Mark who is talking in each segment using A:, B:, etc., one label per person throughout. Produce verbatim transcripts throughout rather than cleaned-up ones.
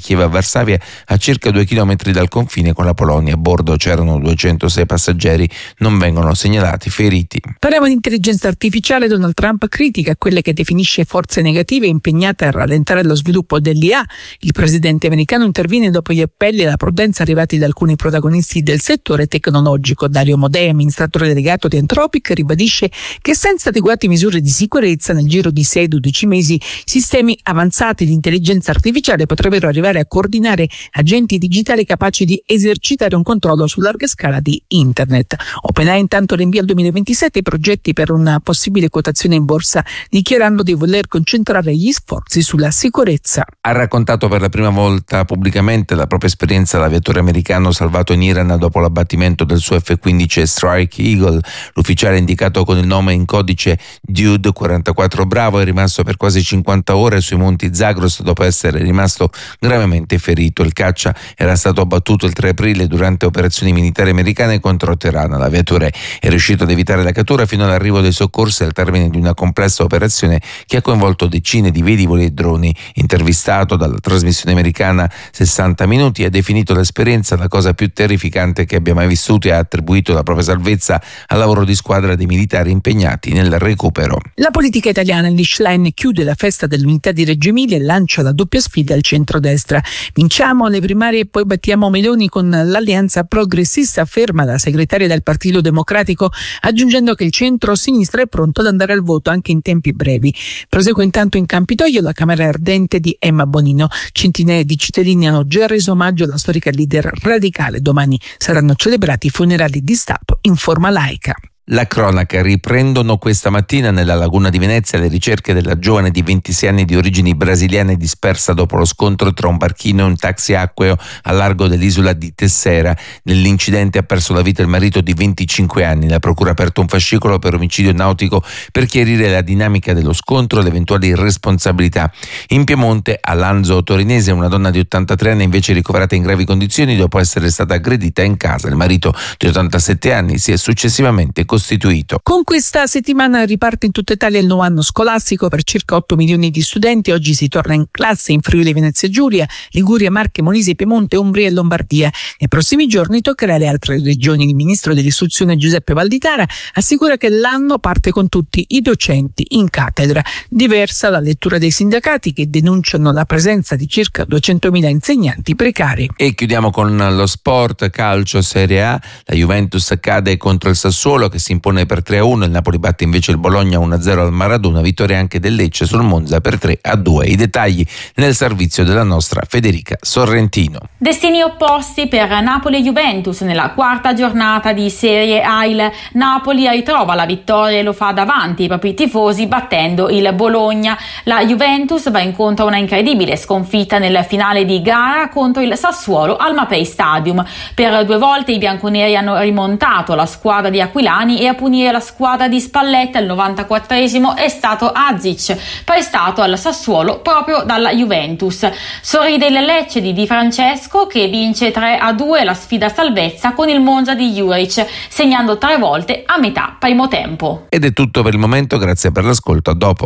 A: Kiev a Varsavia, a circa due chilometri dal confine con la Polonia. A bordo c'erano duecentosei passeggeri, non vengono segnalati feriti.
B: Parliamo di intelligenza artificiale. Donald Trump critica quelle che definisce forze negative impegnate a rallentare lo sviluppo dell'I A. Il presidente americano interviene dopo gli appelli alla prudenza arrivati da alcuni protagonisti del settore tecnologico. Dario Modè, amministratore delegato di Anthropic, ribadisce che senza adeguate misure di sicurezza nel giro di sei dodici mesi sistemi avanzati di intelligenza artificiale potrebbero arrivare a coordinare agenti digitali capaci di esercitare un controllo su larga scala di Internet. OpenAI intanto rinvia al duemilaventisette i progetti per una possibile quotazione in borsa, dichiarando di voler concentrare gli sforzi sulla sicurezza.
A: Ha raccontato per la prima volta pubblicamente la propria esperienza l'aviatore americano salvato in Iran dopo l'abbattimento del suo F quindici Strike Eagle. L'ufficiale indicato con il nome in codice Dude quarantaquattro Bravo è rimasto per quasi cinquanta ore sui monti Zagros dopo essere rimasto gravemente ferito. Il caccia era stato abbattuto il tre aprile durante operazioni militari americane contro Teheran. L'aviatore è riuscito ad evitare la cattura fino all'arrivo dei soccorsi al termine di una complessa operazione che ha coinvolto decine di velivoli e droni. Intervistato dalla trasmissione americana sessanta minuti, ha definito l'esperienza la cosa più terrificante che abbia mai vissuto e ha attribuito la propria salvezza al lavoro di squadra dei militari impegnati nel recupero.
B: La politica italiana, Lichline chiude la festa dell'unità di Reggio Emilia e lancia la doppia sfida al centrodestra. Vinciamo le primarie e poi battiamo Meloni con l'alleanza progressista, afferma la segretaria del Partito Democratico, aggiungendo che il centro-sinistra è pronto ad andare al voto anche in tempi brevi. Prosegue intanto in Campidoglio la Camera ardente di Emma Bonino. Centinaia di cittadini hanno già reso omaggio alla storica leader radicale. Domani saranno celebrati i funerali di Stato in forma laica.
A: La cronaca: riprendono questa mattina nella laguna di Venezia le ricerche della giovane di ventisei anni di origini brasiliane dispersa dopo lo scontro tra un barchino e un taxi acqueo a largo dell'isola di Tessera. Nell'incidente ha perso la vita il marito di venticinque anni. La procura ha aperto un fascicolo per omicidio nautico per chiarire la dinamica dello scontro e le eventuali responsabilità. In Piemonte, a Lanzo Torinese, una donna di ottantatré anni invece ricoverata in gravi condizioni dopo essere stata aggredita in casa. Il marito di ottantasette anni si è successivamente costituito.
B: Con questa settimana riparte in tutta Italia il nuovo anno scolastico per circa otto milioni di studenti. Oggi si torna in classe in Friuli Venezia Giulia, Liguria, Marche, Molise, Piemonte, Umbria e Lombardia. Nei prossimi giorni toccherà alle altre regioni. Il ministro dell'istruzione Giuseppe Valditara assicura che l'anno parte con tutti i docenti in cattedra. Diversa la lettura dei sindacati che denunciano la presenza di circa duecentomila insegnanti precari.
A: E chiudiamo con lo sport. Calcio Serie A, la Juventus cade contro il Sassuolo che si impone per tre a uno, il Napoli batte invece il Bologna uno a zero al Maradona, vittoria anche del Lecce sul Monza per tre a due. I dettagli nel servizio della nostra Federica Sorrentino.
C: Destini opposti per Napoli e Juventus nella quarta giornata di Serie A. Il Napoli ritrova la vittoria e lo fa davanti ai propri tifosi battendo il Bologna. La Juventus va incontro a una incredibile sconfitta nel finale di gara contro il Sassuolo al Mapei Stadium. Per due volte i bianconeri hanno rimontato la squadra di Aquilani e a punire la squadra di Spalletti al novantaquattresimo è stato Azic, prestato al Sassuolo proprio dalla Juventus. Sorride il Lecce di Di Francesco che vince tre a due la sfida salvezza con il Monza di Juric, segnando tre volte a metà primo tempo.
A: Ed è tutto per il momento, grazie per l'ascolto, a dopo.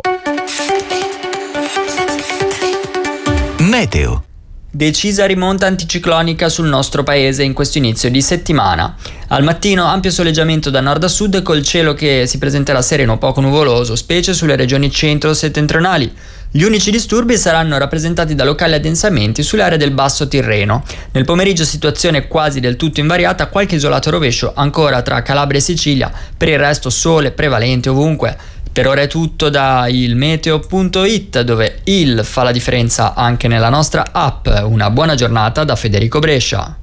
D: Meteo. Decisa rimonta anticiclonica sul nostro paese in questo inizio di settimana. Al mattino ampio soleggiamento da nord a sud col cielo che si presenterà sereno o poco nuvoloso, specie sulle regioni centro-settentrionali. Gli unici disturbi saranno rappresentati da locali addensamenti sulle aree del Basso Tirreno. Nel pomeriggio situazione quasi del tutto invariata, qualche isolato rovescio ancora tra Calabria e Sicilia, per il resto sole prevalente ovunque. Per ora è tutto da ilmeteo punto it, dove il fa la differenza anche nella nostra app. Una buona giornata da Federico Brescia.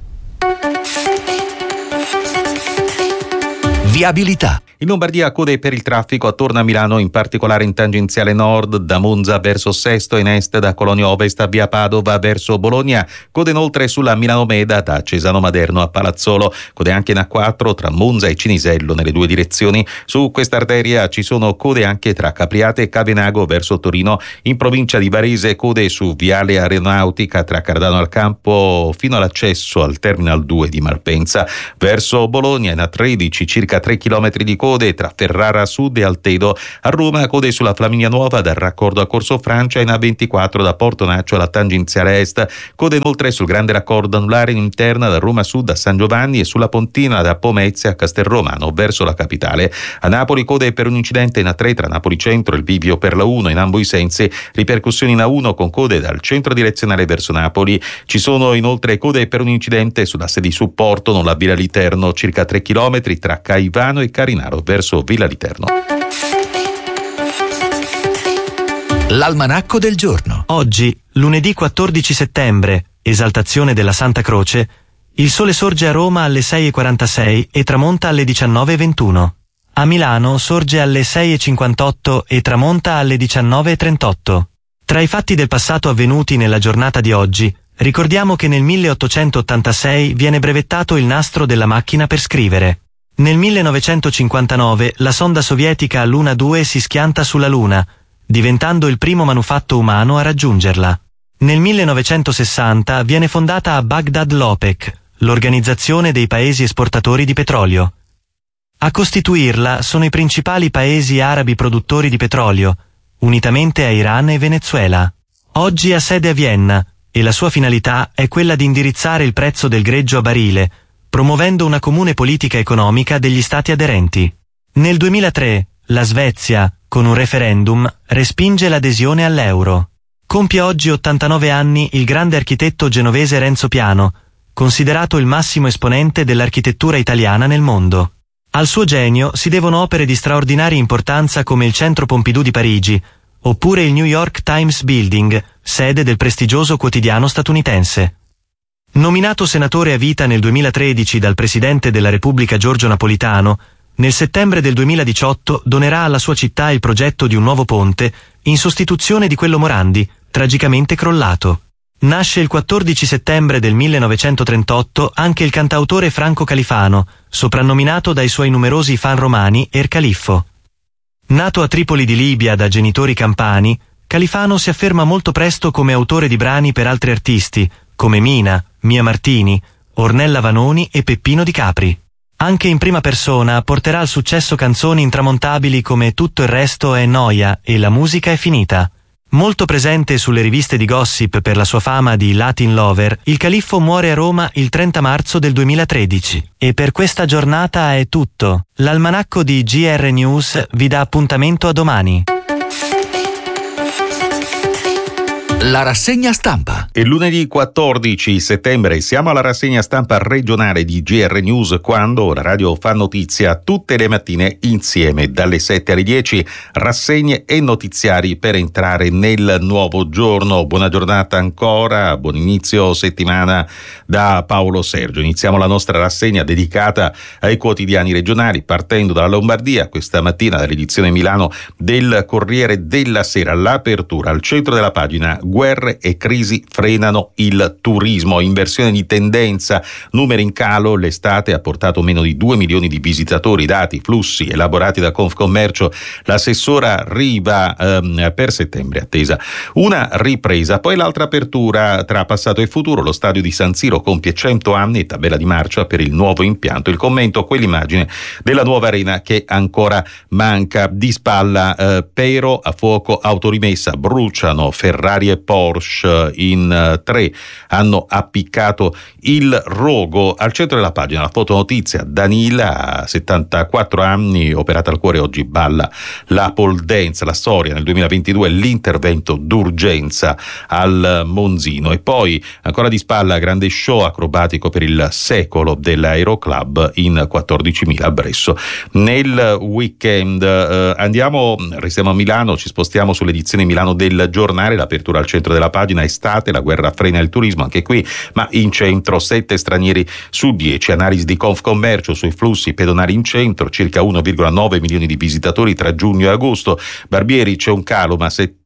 E: Viabilità. In Lombardia code per il traffico attorno a Milano, in particolare in tangenziale nord da Monza verso Sesto, in est da Colonia Ovest a via Padova verso Bologna. Code inoltre sulla Milano Meda da Cesano Maderno a Palazzolo. Code anche in A quattro tra Monza e Cinisello nelle due direzioni. Su questa arteria ci sono code anche tra Capriate e Cavenago verso Torino. In provincia di Varese code su Viale Aeronautica tra Cardano al Campo fino all'accesso al Terminal due di Malpensa. Verso Bologna in A tredici circa tre chilometri di code tra Ferrara Sud e Altedo. A Roma code sulla Flaminia Nuova dal raccordo a Corso Francia in A ventiquattro da Portonaccio alla tangenziale est. Code inoltre sul grande raccordo anulare in interna da Roma Sud a San Giovanni e sulla Pontina da Pomezia a Castelromano verso la capitale. A Napoli code per un incidente in A tre tra Napoli Centro e il bivio per la uno in ambo i sensi. Ripercussioni in A uno con code dal centro direzionale verso Napoli. Ci sono inoltre code per un incidente sull'asse di supporto non la Villa Literno, circa tre chilometri tra Caivano e Carinaro verso Villa Literno.
F: L'almanacco del giorno.
G: Oggi, lunedì quattordici settembre, esaltazione della Santa Croce, il sole sorge a Roma alle sei e quarantasei e tramonta alle diciannove e ventuno. A Milano sorge alle sei e cinquantotto e tramonta alle diciannove e trentotto. Tra i fatti del passato avvenuti nella giornata di oggi, ricordiamo che nel milleottocentottantasei viene brevettato il nastro della macchina per scrivere. Nel millenovecentocinquantanove la sonda sovietica Luna due si schianta sulla Luna, diventando il primo manufatto umano a raggiungerla. Nel millenovecentosessanta viene fondata a Baghdad l'OPEC, l'Organizzazione dei Paesi Esportatori di Petrolio. A costituirla sono i principali paesi arabi produttori di petrolio, unitamente a Iran e Venezuela. Oggi ha sede a Vienna e la sua finalità è quella di indirizzare il prezzo del greggio a barile, promuovendo una comune politica economica degli stati aderenti. Nel duemilatré la Svezia, con un referendum, respinge l'adesione all'euro. Compie oggi ottantanove anni il grande architetto genovese Renzo Piano, considerato il massimo esponente dell'architettura italiana nel mondo. Al suo genio si devono opere di straordinaria importanza come il Centro Pompidou di Parigi, oppure il New York Times Building, sede del prestigioso quotidiano statunitense. Nominato senatore a vita nel duemilatredici dal Presidente della Repubblica Giorgio Napolitano, nel settembre del duemiladiciotto donerà alla sua città il progetto di un nuovo ponte in sostituzione di quello Morandi, tragicamente crollato. Nasce il quattordici settembre del millenovecentotrentotto anche il cantautore Franco Califano, soprannominato dai suoi numerosi fan romani Er Califfo. Nato a Tripoli di Libia da genitori campani, Califano si afferma molto presto come autore di brani per altri artisti, come Mina, Mia Martini, Ornella Vanoni e Peppino Di Capri. Anche in prima persona porterà al successo canzoni intramontabili come Tutto il resto è noia e La musica è finita. Molto presente sulle riviste di gossip per la sua fama di Latin lover, il Califfo muore a Roma il trenta marzo del duemilatredici. E per questa giornata è tutto. L'almanacco di G R News vi dà appuntamento a domani.
F: La rassegna stampa.
E: E lunedì quattordici settembre siamo alla rassegna stampa regionale di G R News, quando la radio fa notizia tutte le mattine insieme dalle sette alle dieci, rassegne e notiziari per entrare nel nuovo giorno. Buona giornata ancora, buon inizio settimana da Paolo Sergio. Iniziamo la nostra rassegna dedicata ai quotidiani regionali, partendo dalla Lombardia. Questa mattina dall'edizione Milano del Corriere della Sera, l'apertura al centro della pagina: guerre e crisi frenano il turismo, inversione di tendenza, numeri in calo, l'estate ha portato meno di due milioni di visitatori, dati, flussi elaborati da Confcommercio, l'assessora Riva ehm, per settembre attesa una ripresa. Poi l'altra apertura tra passato e futuro, lo stadio di San Siro compie cento anni e tabella di marcia per il nuovo impianto, il commento, quell'immagine della nuova arena che ancora manca. Di spalla eh, Pero, a fuoco autorimessa, bruciano Ferrari e Porsche in uh, tre, hanno appiccato il rogo. Al centro della pagina la fotonotizia: Danila, a settantaquattro anni, operata al cuore, oggi balla la pole dance. La storia nel duemilaventidue, l'intervento d'urgenza al Monzino. E poi ancora di spalla, grande show acrobatico per il secolo dell'Aeroclub in quattordicimila a Bresso. Nel weekend eh, andiamo, restiamo a Milano, ci spostiamo sull'edizione Milano del Giornale, l'apertura al centro della pagina: estate, la guerra frena il turismo, anche qui, ma in centro sette stranieri su dieci. Analisi di Confcommercio sui flussi pedonali in centro, circa uno virgola nove milioni di visitatori tra giugno e agosto. Barbieri, c'è un calo, ma sette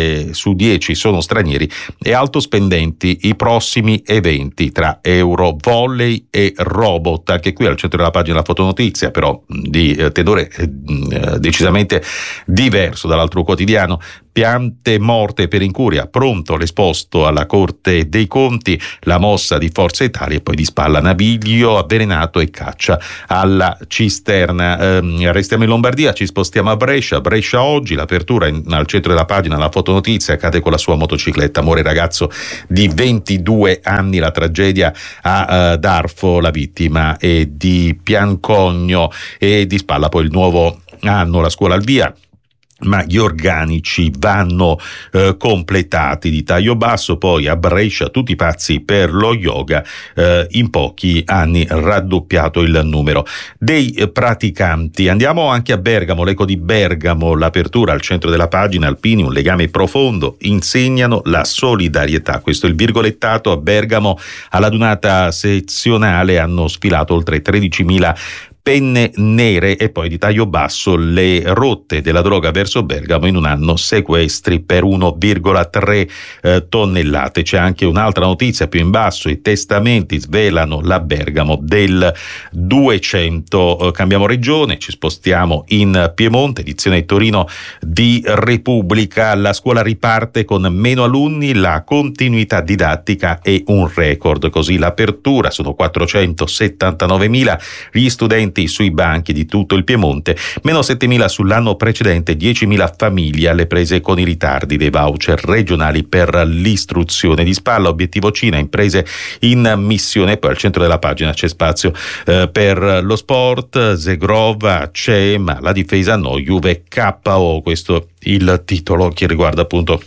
E: su dieci sono stranieri. E alto spendenti i prossimi eventi tra Euro, Volley e Robot. Anche qui al centro della pagina la fotonotizia, però di eh, tenore eh, decisamente diverso dall'altro quotidiano. piante morte per incuria, pronto l'esposto alla Corte dei Conti, la mossa di Forza Italia, e poi di spalla Naviglio avvelenato e caccia alla cisterna. Eh, restiamo in Lombardia, ci spostiamo a Brescia. Brescia oggi, l'apertura in, al centro della pagina, la fotonotizia, accade con la sua motocicletta, muore il ragazzo di ventidue anni, la tragedia a uh, Darfo, la vittima è di Piancogno, e di spalla poi il nuovo anno, la scuola al via, ma gli organici vanno eh, completati. Di taglio basso poi a Brescia, tutti pazzi per lo yoga, eh, in pochi anni raddoppiato il numero dei eh, praticanti. Andiamo anche a Bergamo, l'Eco di Bergamo, l'apertura al centro della pagina, alpini un legame profondo, insegnano la solidarietà. Questo è il virgolettato. A Bergamo alla dunata sezionale hanno sfilato oltre tredicimila penne nere. E poi di taglio basso, le rotte della droga verso Bergamo, in un anno sequestri per uno virgola tre eh, tonnellate. C'è anche un'altra notizia più in basso: i testamenti svelano la Bergamo del duecento. Eh, cambiamo regione, ci spostiamo in Piemonte, edizione Torino di Repubblica. La scuola riparte con meno alunni, la continuità didattica è un record, così l'apertura, sono quattrocentosettantanovemila gli studenti sui banchi di tutto il Piemonte, meno settemila sull'anno precedente, diecimila famiglie alle prese con i ritardi dei voucher regionali per l'istruzione. Di spalla obiettivo Cina, imprese in missione. Poi al centro della pagina c'è spazio eh, per lo sport, Zegrova c'è, ma la difesa no, Juve K O, questo il titolo che riguarda appunto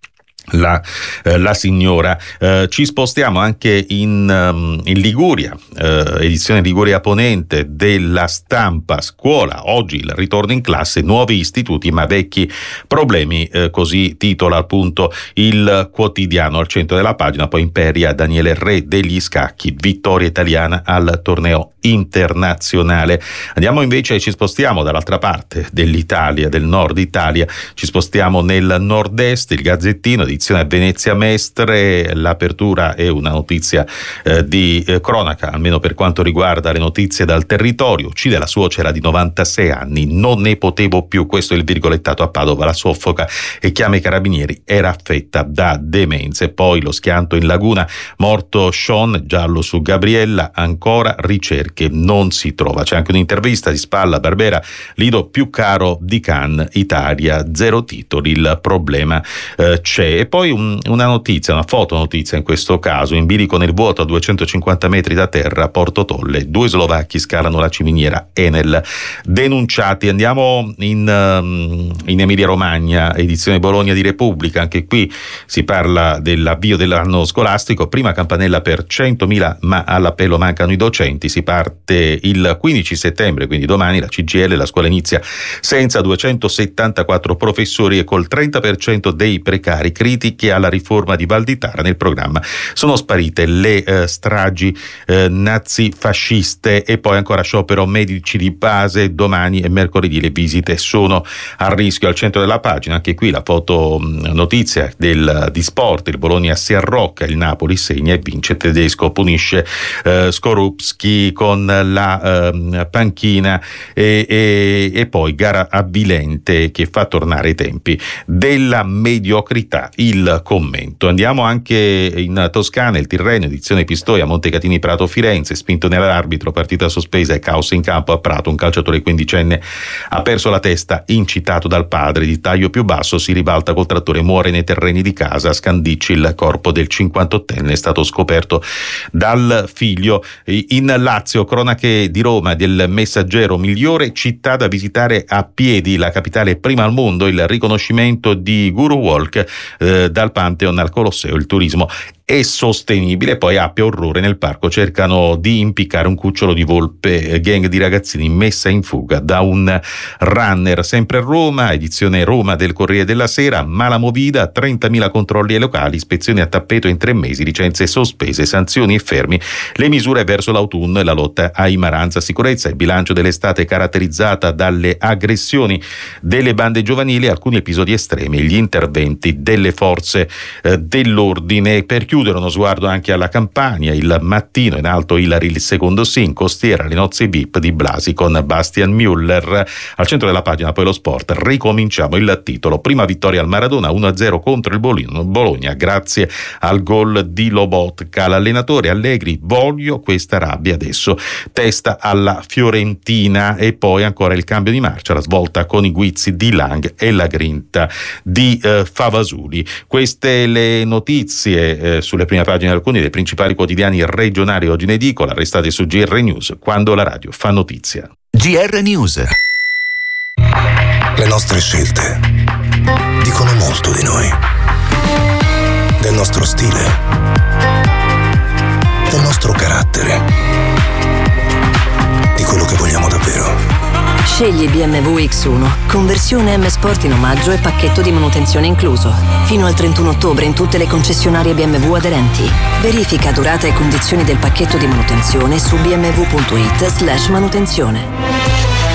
E: La, eh, la signora. Eh, ci spostiamo anche in, um, in Liguria, eh, edizione Liguria Ponente della Stampa. Scuola, oggi il ritorno in classe, nuovi istituti ma vecchi problemi, eh, così titola appunto il quotidiano. Al centro della pagina poi Imperia, Daniele Re degli scacchi, vittoria italiana al torneo internazionale. Andiamo invece, ci spostiamo dall'altra parte dell'Italia, del nord Italia, ci spostiamo nel nord-est. Il Gazzettino, edizione Venezia Mestre, l'apertura è una notizia eh, di eh, cronaca, almeno per quanto riguarda le notizie dal territorio. Uccide la suocera di novantasei anni, non ne potevo più, questo è il virgolettato. A Padova la soffoca e chiama i carabinieri, era affetta da demenze. Poi lo schianto in laguna, morto Sean, giallo su Gabriella, ancora ricerche, non si trova. C'è anche un'intervista di spalla, Barbera, Lido più caro di Cannes, Italia zero titoli, il problema eh, c'è. E poi un, una notizia, una fotonotizia in questo caso, in bilico nel vuoto a duecentocinquanta metri da terra, Porto Tolle, due slovacchi scalano la ciminiera Enel, denunciati. Andiamo in, um, in Emilia Romagna, edizione Bologna di Repubblica, anche qui si parla dell'avvio dell'anno scolastico, prima campanella per centomila ma all'appello mancano i docenti. Si parte il quindici settembre, quindi domani, la C G I L, la scuola inizia senza duecentosettantaquattro professori e col trenta per cento dei precari. Critiche alla riforma di Valditara, nel programma sono sparite le eh, stragi eh, nazifasciste. E poi ancora sciopero medici di base, domani e mercoledì le visite sono a rischio. Al centro della pagina anche qui la foto mh, notizia del, di sport, il Bologna si arrocca, il Napoli segna e vince, Tedesco punisce eh, Skorupski con la eh, panchina e, e, e poi gara avvilente che fa tornare i tempi della mediocrità. Il commento. Andiamo anche in Toscana, il Tirreno, edizione Pistoia, Montecatini Prato Firenze, spinto nell'arbitro, partita sospesa e caos in campo a Prato, un calciatore quindicenne ha perso la testa, incitato dal padre. Di taglio più basso si ribalta col trattore, muore nei terreni di casa. A Scandicci il corpo del cinquantottenne è stato scoperto dal figlio. In Lazio, cronache di Roma, del Messaggero, migliore città da visitare a piedi, la capitale prima al mondo, il riconoscimento di Guru Walk eh, dal Pantheon al Colosseo, il turismo è sostenibile. Poi Appia, orrore nel parco, cercano di impiccare un cucciolo di volpe, gang di ragazzini messa in fuga da un runner. Sempre Roma, edizione Roma del Corriere della Sera, mala movida, trentamila controlli ai locali, ispezioni a tappeto in tre mesi, licenze sospese, sanzioni e fermi, le misure verso l'autunno e la lotta ai maranza. Sicurezza, il bilancio dell'estate caratterizzata dalle aggressioni delle bande giovanili, alcuni episodi estremi, gli interventi delle forze eh, dell'ordine. Per chiudere uno sguardo anche alla Campania, il mattino in alto Ilari il secondo sim, costiera le nozze V I P di Blasi con Bastian Müller. Al centro della pagina poi lo sport, ricominciamo il titolo, prima vittoria al Maradona uno a zero contro il Bologna grazie al gol di Lobotka. L'allenatore Allegri: voglio questa rabbia adesso, testa alla Fiorentina. E poi ancora il cambio di marcia, la svolta con i guizzi di Lang e la grinta di eh, Favasuli. Queste le notizie eh, sulle prime pagine di alcuni dei principali quotidiani regionali oggi in edicola. Restate su G R News, quando la radio fa notizia.
F: G R News.
H: Le nostre scelte dicono molto di noi, del nostro stile, del nostro carattere, di quello che vogliamo davvero.
I: Scegli B M W X uno, conversione M Sport in omaggio e pacchetto di manutenzione incluso. Fino al trentuno ottobre in tutte le concessionarie B M W aderenti. Verifica durata e condizioni del pacchetto di manutenzione su bmw.it slash manutenzione.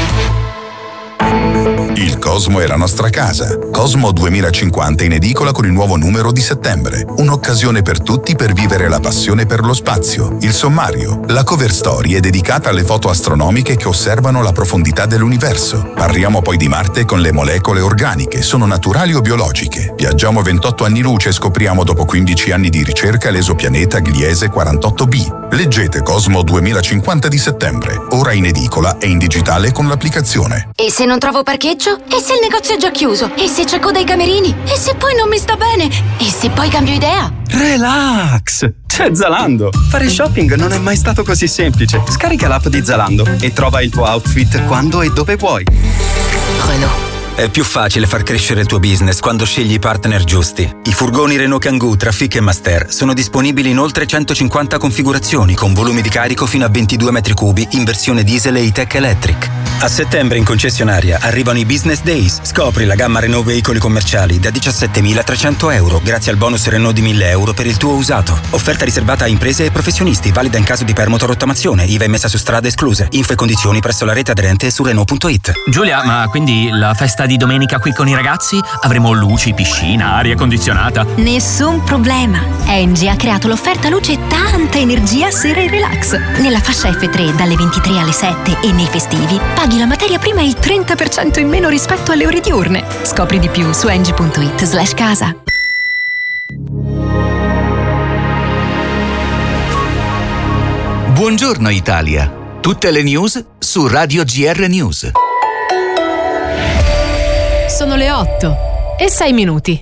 J: Il Cosmo è la nostra casa. Cosmo duemilacinquanta in edicola con il nuovo numero di settembre. Un'occasione per tutti per vivere la passione per lo spazio. Il sommario. La cover story è dedicata alle foto astronomiche che osservano la profondità dell'universo. Parliamo poi di Marte con le molecole organiche. Sono naturali o biologiche? Viaggiamo ventotto anni luce e scopriamo dopo quindici anni di ricerca l'esopianeta Gliese quarantotto b. Leggete Cosmo duemilacinquanta di settembre. Ora in edicola e in digitale con l'applicazione.
K: E se non trovo parcheggio? E se il negozio è già chiuso? E se c'è coda ai camerini? E se poi non mi sta bene? E se poi cambio idea?
L: Relax! C'è Zalando! Fare shopping non è mai stato così semplice. Scarica l'app di Zalando e trova il tuo outfit quando e dove vuoi.
K: Renault.
M: È più facile far crescere il tuo business quando scegli i partner giusti. I furgoni Renault Kangoo, Trafic e Master sono disponibili in oltre centocinquanta configurazioni con volumi di carico fino a ventidue metri cubi in versione diesel e E-Tech Electric. A settembre in concessionaria arrivano i Business Days. Scopri la gamma Renault veicoli commerciali da diciassettemilatrecento euro grazie al bonus Renault di mille euro per il tuo usato. Offerta riservata a imprese e professionisti, valida in caso di permoto-rottamazione, I V A messa su strada escluse. Info e condizioni presso la rete aderente su Renault punto it.
N: Giulia, ma quindi la festa di domenica qui con i ragazzi? Avremo luci, piscina, aria condizionata?
O: Nessun problema. Engie ha creato l'offerta luce e tanta energia sera e relax. Nella fascia F tre dalle ventitré alle sette e nei festivi paghi la materia prima il trenta per cento in meno rispetto alle ore diurne. Scopri di più su engie punto it slash casa.
F: Buongiorno Italia. Tutte le news su Radio G R News.
P: Sono le otto e sei minuti.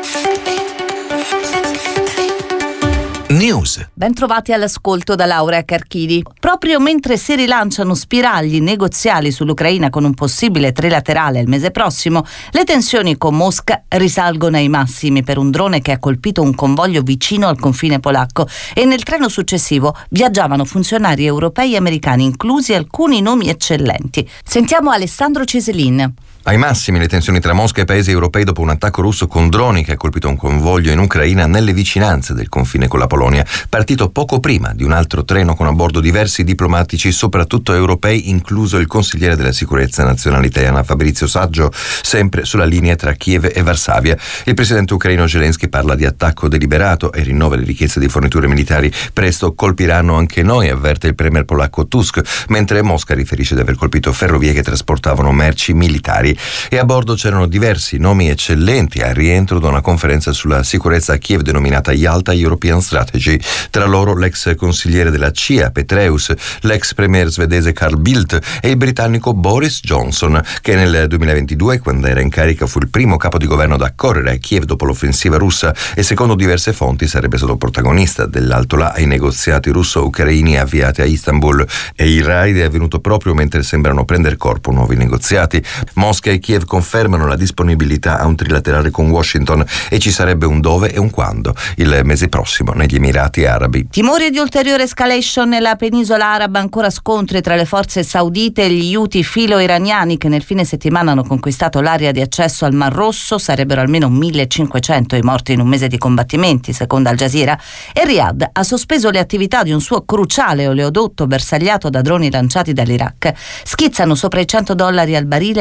F: News.
Q: Bentrovati all'ascolto da Laura Carchidi. Proprio mentre si rilanciano spiragli negoziali sull'Ucraina con un possibile trilaterale il mese prossimo, le tensioni con Mosca risalgono ai massimi per un drone che ha colpito un convoglio vicino al confine polacco e nel treno successivo viaggiavano funzionari europei e americani, inclusi alcuni nomi eccellenti. Sentiamo Alessandro Ceselin.
R: Ai massimi le tensioni tra Mosca e paesi europei dopo un attacco russo con droni che ha colpito un convoglio in Ucraina nelle vicinanze del confine con la Polonia, partito poco prima di un altro treno con a bordo diversi diplomatici, soprattutto europei, incluso il consigliere della sicurezza nazionale italiana Fabrizio Saggio, sempre sulla linea tra Kiev e Varsavia. Il presidente ucraino Zelensky parla di attacco deliberato e rinnova le richieste di forniture militari. Presto colpiranno anche noi, avverte il premier polacco Tusk, mentre Mosca riferisce di aver colpito ferrovie che trasportavano merci militari. E a bordo c'erano diversi nomi eccellenti al rientro da una conferenza sulla sicurezza a Kiev denominata Yalta European Strategy, tra loro l'ex consigliere della C I A Petraeus, l'ex premier svedese Carl Bildt e il britannico Boris Johnson, che nel duemilaventidue, quando era in carica, fu il primo capo di governo ad accorrere a Kiev dopo l'offensiva russa e secondo diverse fonti sarebbe stato protagonista dell'alto là ai negoziati russo-ucraini avviati a Istanbul. E il raid è avvenuto proprio mentre sembrano prendere corpo nuovi negoziati. Mosca e Kiev confermano la disponibilità a un trilaterale con Washington e ci sarebbe un dove e un quando, il mese prossimo negli Emirati Arabi.
Q: Timori di ulteriore escalation nella penisola araba, ancora scontri tra le forze saudite e gli Houthi filo-iraniani che nel fine settimana hanno conquistato l'area di accesso al Mar Rosso. Sarebbero almeno millecinquecento i morti in un mese di combattimenti, secondo Al Jazeera, e Riyadh ha sospeso le attività di un suo cruciale oleodotto bersagliato da droni lanciati dall'Iraq. Schizzano sopra i cento dollari al barile le quotazioni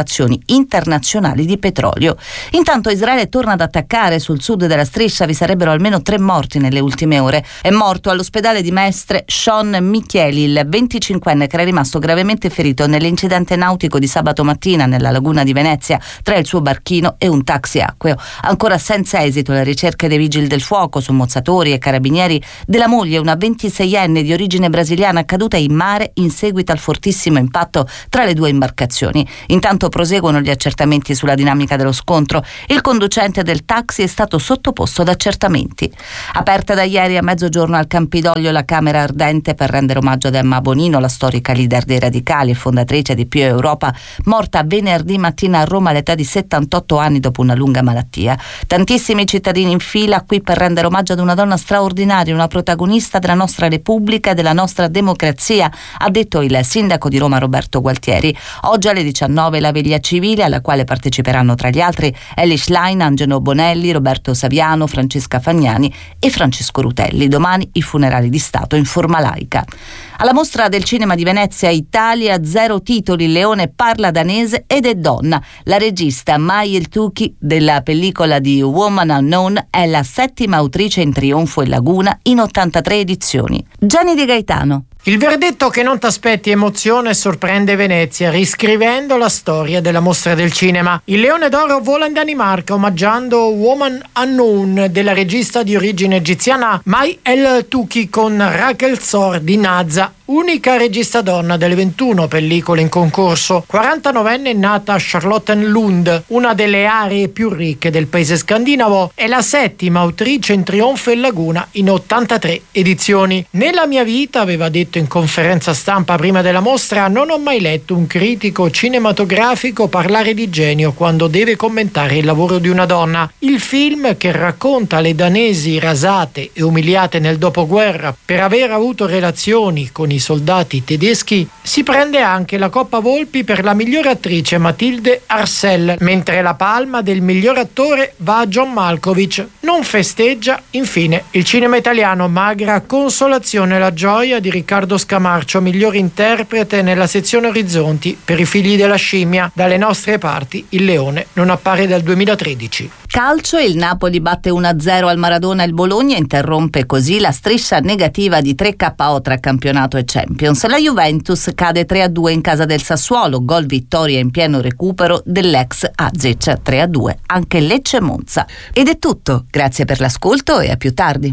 Q: esportazioni internazionali di petrolio. Intanto Israele torna ad attaccare sul sud della striscia, vi sarebbero almeno tre morti nelle ultime ore. È morto all'ospedale di Mestre Sean Micheli, il venticinquenne che era rimasto gravemente ferito nell'incidente nautico di sabato mattina nella laguna di Venezia tra il suo barchino e un taxi acqueo. Ancora senza esito le ricerche dei vigili del fuoco, sommozzatori e carabinieri, della moglie, una ventiseienne di origine brasiliana caduta in mare in seguito al fortissimo impatto tra le due imbarcazioni. Intanto proseguono gli accertamenti sulla dinamica dello scontro. Il conducente del taxi è stato sottoposto ad accertamenti. Aperta da ieri a mezzogiorno al Campidoglio la Camera Ardente per rendere omaggio ad Emma Bonino, la storica leader dei radicali e fondatrice di Più Europa, morta venerdì mattina a Roma all'età di settantotto anni dopo una lunga malattia. Tantissimi cittadini in fila qui per rendere omaggio ad una donna straordinaria, una protagonista della nostra Repubblica e della nostra democrazia, ha detto il sindaco di Roma Roberto Gualtieri. Oggi alle diciannove la veglia civile, alla quale parteciperanno tra gli altri Elly Schlein, Angelo Bonelli, Roberto Saviano, Francesca Fagnani e Francesco Rutelli. Domani i funerali di Stato in forma laica. Alla Mostra del Cinema di Venezia Italia, zero titoli, il leone parla danese ed è donna. La regista Mai El-Touki della pellicola di Woman Unknown è la settima autrice in trionfo in Laguna in ottantatré edizioni. Gianni Di Gaetano.
S: Il verdetto che non t'aspetti emoziona e sorprende Venezia, riscrivendo la storia della Mostra del Cinema. Il Leone d'Oro vola in Danimarca, omaggiando Woman Unknown della regista di origine egiziana Mai El-Touki con Rachel Zor di Nazza, unica regista donna delle ventuno pellicole in concorso. quarantanovenne nata a Charlottenlund, una delle aree più ricche del paese scandinavo, è la settima autrice in trionfo in Laguna in ottantatré edizioni. Nella mia vita, aveva detto in conferenza stampa prima della mostra, non ho mai letto un critico cinematografico parlare di genio quando deve commentare il lavoro di una donna. Il film, che racconta le danesi rasate e umiliate nel dopoguerra per aver avuto relazioni con i soldati tedeschi, si prende anche la Coppa Volpi per la migliore attrice Mathilde Arcel, mentre la palma del miglior attore va a John Malkovich. Non festeggia infine il cinema italiano, magra consolazione la gioia di Riccardo Scamarcio, miglior interprete nella sezione Orizzonti per I figli della scimmia. Dalle nostre parti il leone non appare dal duemilatredici.
Q: Calcio, il Napoli batte uno a zero al Maradona, il Bologna interrompe così la striscia negativa di tre K O tra campionato e Champions. La Juventus cade tre a due in casa del Sassuolo, gol vittoria in pieno recupero dell'ex Azic, tre a due anche Lecce Monza. Ed è tutto, grazie per l'ascolto e a più tardi.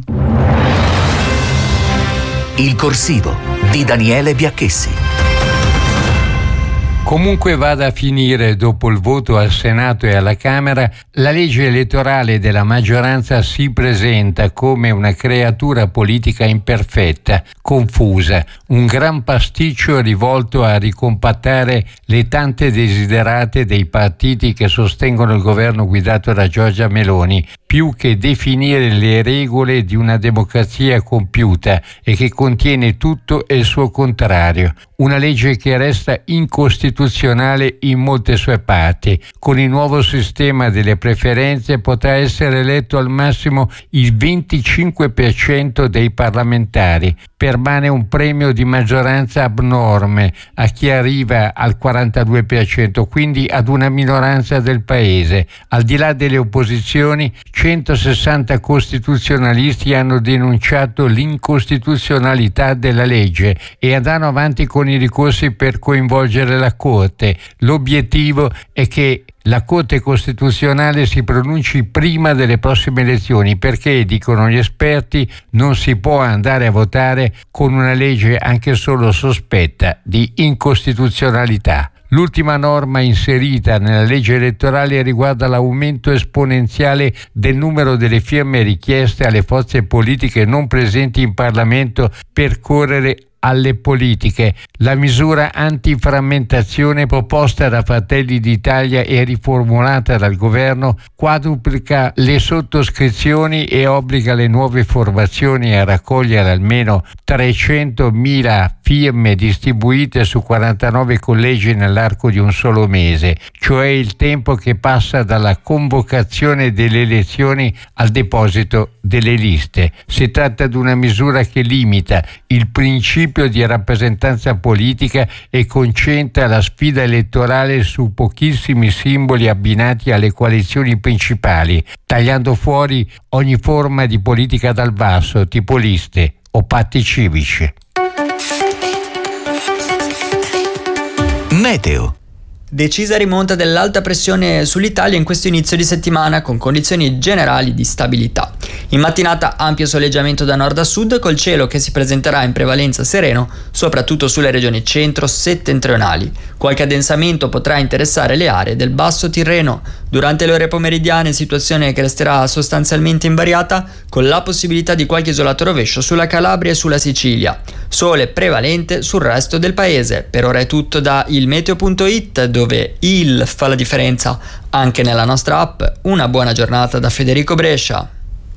F: Il corsivo di Daniele Biacchessi.
T: Comunque vada a finire, dopo il voto al Senato e alla Camera, la legge elettorale della maggioranza si presenta come una creatura politica imperfetta, confusa, un gran pasticcio rivolto a ricompattare le tante desiderate dei partiti che sostengono il governo guidato da Giorgia Meloni, più che definire le regole di una democrazia compiuta e che contiene tutto e il suo contrario. Una legge che resta incostituzionale in molte sue parti. Con il nuovo sistema delle preferenze potrà essere eletto al massimo il venticinque per cento dei parlamentari. Permane un premio di maggioranza abnorme a chi arriva al quarantadue per cento, quindi ad una minoranza del paese. Al di là delle opposizioni, centosessanta costituzionalisti hanno denunciato l'incostituzionalità della legge e andranno avanti con i ricorsi per coinvolgere la Corte. L'obiettivo è che la Corte Costituzionale si pronunci prima delle prossime elezioni, perché, dicono gli esperti, non si può andare a votare con una legge anche solo sospetta di incostituzionalità. L'ultima norma inserita nella legge elettorale riguarda l'aumento esponenziale del numero delle firme richieste alle forze politiche non presenti in Parlamento per correre alle politiche. La misura antiframmentazione proposta da Fratelli d'Italia e riformulata dal governo quadruplica le sottoscrizioni e obbliga le nuove formazioni a raccogliere almeno trecentomila firme distribuite su quarantanove collegi nell'arco di un solo mese, cioè il tempo che passa dalla convocazione delle elezioni al deposito delle liste. Si tratta di una misura che limita il principio principio di rappresentanza politica e concentra la sfida elettorale su pochissimi simboli abbinati alle coalizioni principali, tagliando fuori ogni forma di politica dal basso, tipo liste o patti civici.
F: Meteo.
D: Decisa rimonta dell'alta pressione sull'Italia in questo inizio di settimana con condizioni generali di stabilità. In mattinata ampio soleggiamento da nord a sud col cielo che si presenterà in prevalenza sereno soprattutto sulle regioni centro-settentrionali. Qualche addensamento potrà interessare le aree del basso Tirreno. Durante le ore pomeridiane situazione che resterà sostanzialmente invariata con la possibilità di qualche isolato rovescio sulla Calabria e sulla Sicilia. Sole prevalente sul resto del paese. Per ora è tutto da ilmeteo punto it dove il fa la differenza anche nella nostra app. Una buona giornata da Federico Brescia.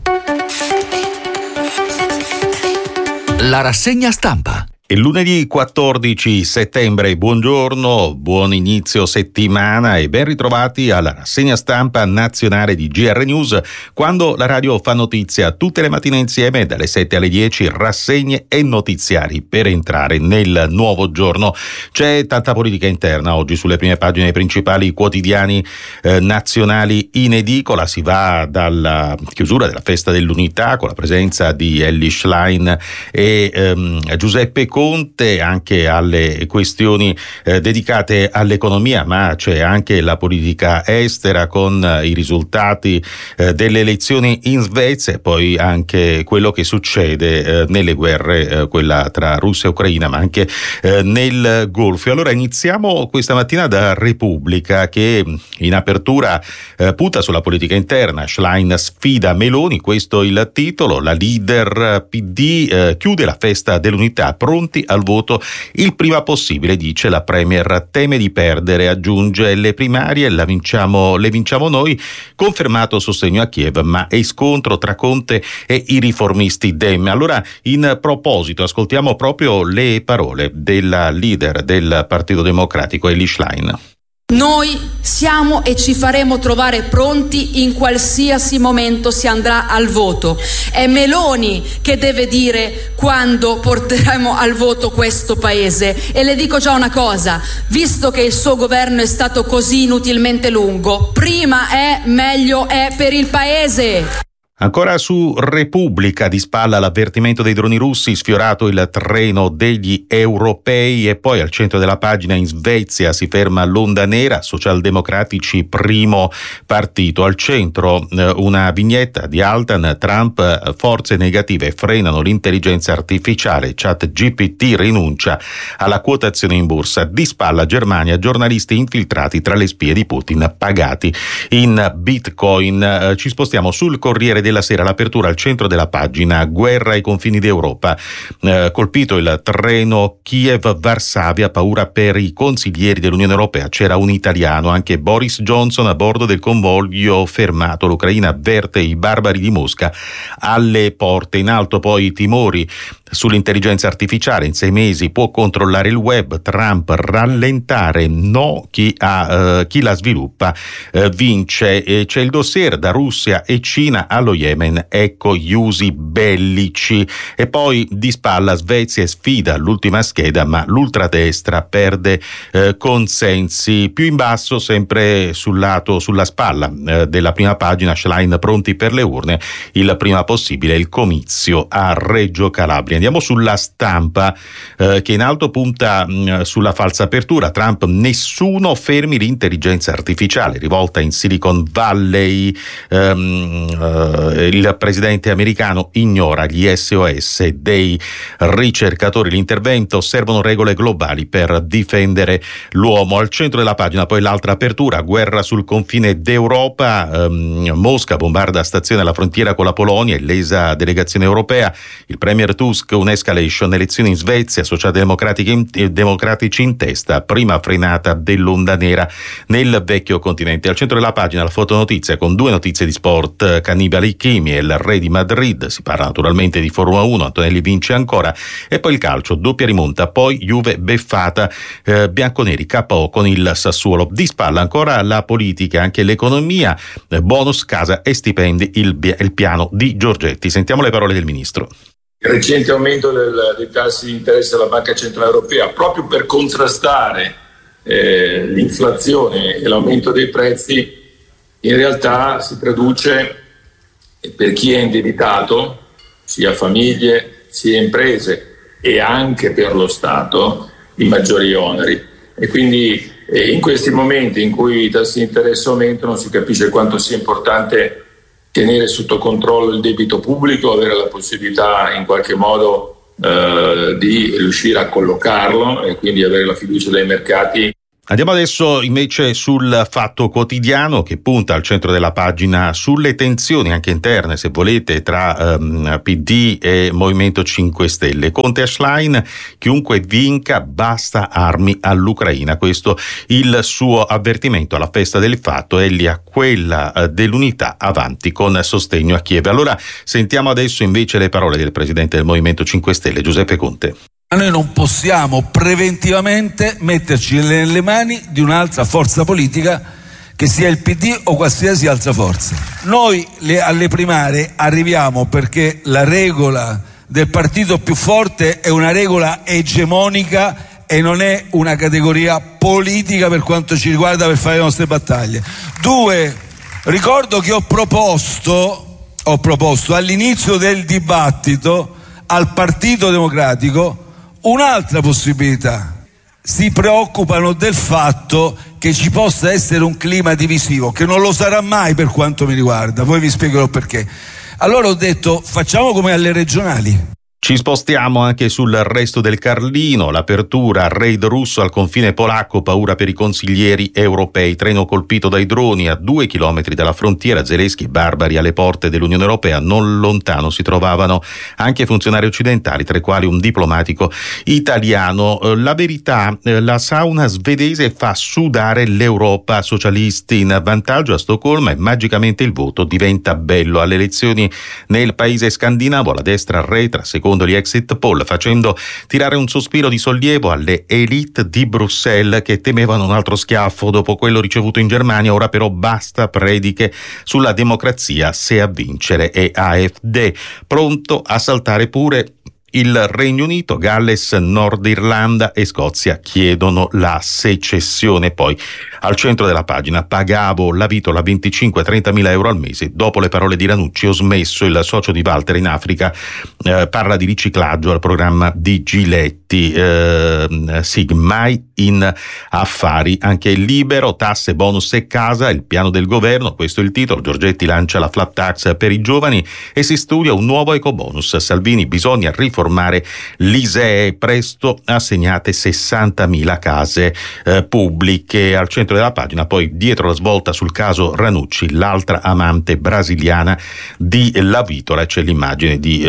F: La rassegna stampa.
E: È lunedì quattordici settembre, buongiorno, buon inizio settimana e ben ritrovati alla rassegna stampa nazionale di G R News, quando la radio fa notizia tutte le mattine insieme dalle sette alle dieci, rassegne e notiziari per entrare nel nuovo giorno. C'è tanta politica interna oggi sulle prime pagine dei principali quotidiani eh, nazionali in edicola. Si va dalla chiusura della festa dell'unità con la presenza di Elly Schlein e ehm, Giuseppe Conte, anche alle questioni eh, dedicate all'economia, ma c'è anche la politica estera con eh, i risultati eh, delle elezioni in Svezia e poi anche quello che succede eh, nelle guerre, eh, quella tra Russia e Ucraina, ma anche eh, nel Golfo. Allora iniziamo questa mattina da Repubblica che in apertura eh, punta sulla politica interna. Schlein sfida Meloni, questo il titolo. La leader P D eh, chiude la festa dell'unità, pronti al voto il prima possibile, dice la premier. Teme di perdere, aggiunge, le primarie la vinciamo, le vinciamo noi, confermato sostegno a Kiev, ma è scontro tra Conte e i riformisti Dem. Allora, in proposito, ascoltiamo proprio le parole della leader del Partito Democratico, Elly Schlein.
U: Noi siamo e ci faremo trovare pronti in qualsiasi momento si andrà al voto. È Meloni che deve dire quando porteremo al voto questo paese. E le dico già una cosa, visto che il suo governo è stato così inutilmente lungo, prima è, meglio è per il paese.
E: Ancora su Repubblica, di spalla l'avvertimento dei droni russi, sfiorato il treno degli europei. E poi al centro della pagina, in Svezia si ferma l'onda nera, socialdemocratici primo partito. Al centro eh, una vignetta di Altan, Trump, forze negative frenano l'intelligenza artificiale, ChatGPT rinuncia alla quotazione in borsa. Di spalla Germania, giornalisti infiltrati tra le spie di Putin pagati in Bitcoin. Eh, ci spostiamo sul Corriere della Sera, l'apertura al centro della pagina, guerra ai confini d'Europa, eh, colpito il treno Kiev-Varsavia, paura per i consiglieri dell'Unione Europea, c'era un italiano, anche Boris Johnson a bordo del convoglio fermato, l'Ucraina avverte i barbari di Mosca alle porte. In alto poi i timori sull'intelligenza artificiale, in sei mesi può controllare il web, Trump rallentare, no, chi, ha, uh, chi la sviluppa uh, vince. E c'è il dossier da Russia e Cina allo Yemen, ecco gli usi bellici. E poi di spalla Svezia sfida l'ultima scheda, ma l'ultradestra perde uh, consensi. Più in basso, sempre sul lato, sulla spalla uh, della prima pagina, Schlein pronti per le urne, il prima possibile il comizio a Reggio Calabria. Andiamo sulla Stampa eh, che in alto punta mh, sulla falsa apertura. Trump, nessuno fermi l'intelligenza artificiale, rivolta in Silicon Valley. ehm, eh, il presidente americano ignora gli S O S dei ricercatori. L'intervento, servono regole globali per difendere l'uomo. Al centro della pagina poi l'altra apertura, guerra sul confine d'Europa. ehm, Mosca bombarda stazione alla frontiera con la Polonia, illesa delegazione europea. Il premier Tusk, un'escalation, elezioni in Svezia, socialdemocratici in, democratici in testa, prima frenata dell'onda nera nel vecchio continente. Al centro della pagina la fotonotizia con due notizie di sport, Cannibali Chimi e il re di Madrid, si parla naturalmente di Formula uno, Antonelli vince ancora, e poi il calcio, doppia rimonta, poi Juve beffata, eh, bianconeri K O con il Sassuolo. Di spalla ancora la politica, anche l'economia, eh, bonus casa e stipendi, il, il piano di Giorgetti. Sentiamo le parole del ministro.
B: il recente aumento del, dei tassi di interesse della Banca Centrale Europea, proprio per contrastare eh, l'inflazione e l'aumento dei prezzi, in realtà si traduce per chi è indebitato, sia famiglie sia imprese, e anche per lo Stato, i maggiori oneri. E quindi eh, in questi momenti in cui i tassi di interesse aumentano si capisce quanto sia importante tenere sotto controllo il debito pubblico, avere la possibilità in qualche modo eh, di riuscire a collocarlo e quindi avere la fiducia dei mercati.
E: Andiamo adesso invece sul Fatto Quotidiano, che punta al centro della pagina sulle tensioni anche interne, se volete, tra um, P D e Movimento cinque Stelle. Conte e Schlein: chiunque vinca basta armi all'Ucraina. Questo il suo avvertimento alla festa del Fatto, egli a quella uh, dell'unità, avanti con sostegno a Kiev. Allora sentiamo adesso invece le parole del presidente del Movimento cinque Stelle, Giuseppe Conte.
V: Noi non possiamo preventivamente metterci nelle mani di un'altra forza politica, che sia il P D o qualsiasi altra forza. Noi le, alle primarie arriviamo perché la regola del partito più forte è una regola egemonica e non è una categoria politica per quanto ci riguarda, per fare le nostre battaglie. Due, ricordo che ho proposto, ho proposto all'inizio del dibattito al Partito Democratico un'altra possibilità. Si preoccupano del fatto che ci possa essere un clima divisivo, che non lo sarà mai per quanto mi riguarda, poi vi spiegherò perché. Allora ho detto: facciamo come alle regionali.
E: Ci spostiamo anche sul resto del Carlino, l'apertura, raid russo al confine polacco, paura per i consiglieri europei, treno colpito dai droni a due chilometri dalla frontiera, Zelensky, barbari alle porte dell'Unione Europea, non lontano si trovavano anche funzionari occidentali, tra i quali un diplomatico italiano. La verità, la sauna svedese fa sudare l'Europa, socialisti in vantaggio a Stoccolma e magicamente il voto diventa bello. Alle elezioni nel paese scandinavo la destra arretra, secondo gli exit poll, facendo tirare un sospiro di sollievo alle elite di Bruxelles che temevano un altro schiaffo dopo quello ricevuto in Germania. Ora però basta prediche sulla democrazia se a vincere è A F D. Pronto a saltare pure il Regno Unito, Galles, Nord Irlanda e Scozia chiedono la secessione. Poi al centro della pagina: pagavo la vitola venticinque a trentamila euro al mese, dopo le parole di Ranucci ho smesso. Il socio di Walter in Africa eh, parla di riciclaggio al programma di Giletti. eh, sì, mai in affari. Anche il Libero: tasse, bonus e casa, il piano del governo, questo è il titolo. Giorgetti lancia la flat tax per i giovani e si studia un nuovo ecobonus. Salvini: bisogna riformare l'I S E E, presto assegnate sessantamila case eh, pubbliche. Al centro della pagina poi, dietro la svolta sul caso Ranucci, l'altra amante brasiliana di La Vitola, c'è l'immagine di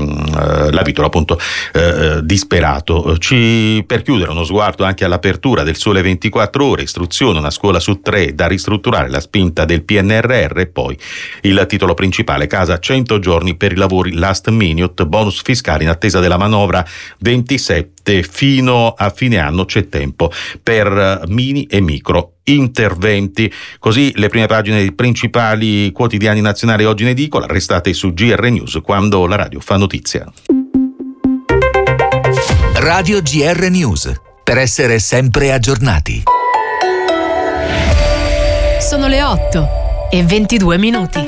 E: ehm, La Vitola appunto eh, disperato. Ci, per chiudere, uno sguardo anche all'apertura del Sole ventiquattro Ore, istruzione, una scuola su tre da ristrutturare, la spinta del P N R R, e poi il titolo principale: casa cento giorni per i lavori last minute, bonus fiscali in attesa della manovra ventisette, fino a fine anno c'è tempo per mini e micro interventi. Così le prime pagine dei principali quotidiani nazionali oggi in edicola. Restate su G R News, quando la radio fa notizia.
F: Radio G R News, per essere sempre aggiornati.
P: Sono le otto e ventidue minuti.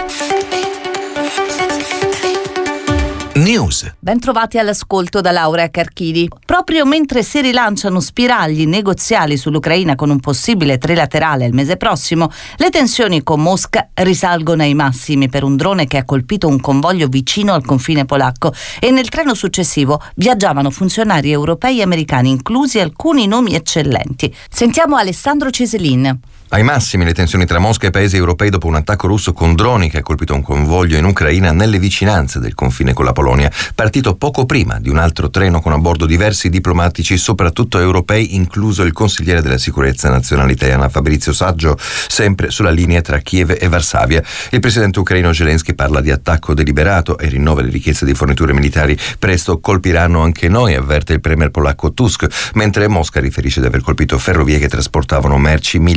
F: News.
Q: Ben trovati all'ascolto da Laura Carchidi. Proprio mentre si rilanciano spiragli negoziali sull'Ucraina con un possibile trilaterale il mese prossimo, le tensioni con Mosca risalgono ai massimi per un drone che ha colpito un convoglio vicino al confine polacco, e nel treno successivo viaggiavano funzionari europei e americani, inclusi alcuni nomi eccellenti. Sentiamo Alessandro Ceselin.
R: Ai massimi le tensioni tra Mosca e paesi europei dopo un attacco russo con droni che ha colpito un convoglio in Ucraina nelle vicinanze del confine con la Polonia, partito poco prima di un altro treno con a bordo diversi diplomatici, soprattutto europei, incluso il consigliere della sicurezza nazionale italiana Fabrizio Saggio, sempre sulla linea tra Kiev e Varsavia. Il presidente ucraino Zelensky parla di attacco deliberato e rinnova le richieste di forniture militari. Presto colpiranno anche noi, avverte il premier polacco Tusk, mentre Mosca riferisce di aver colpito ferrovie che trasportavano merci militari.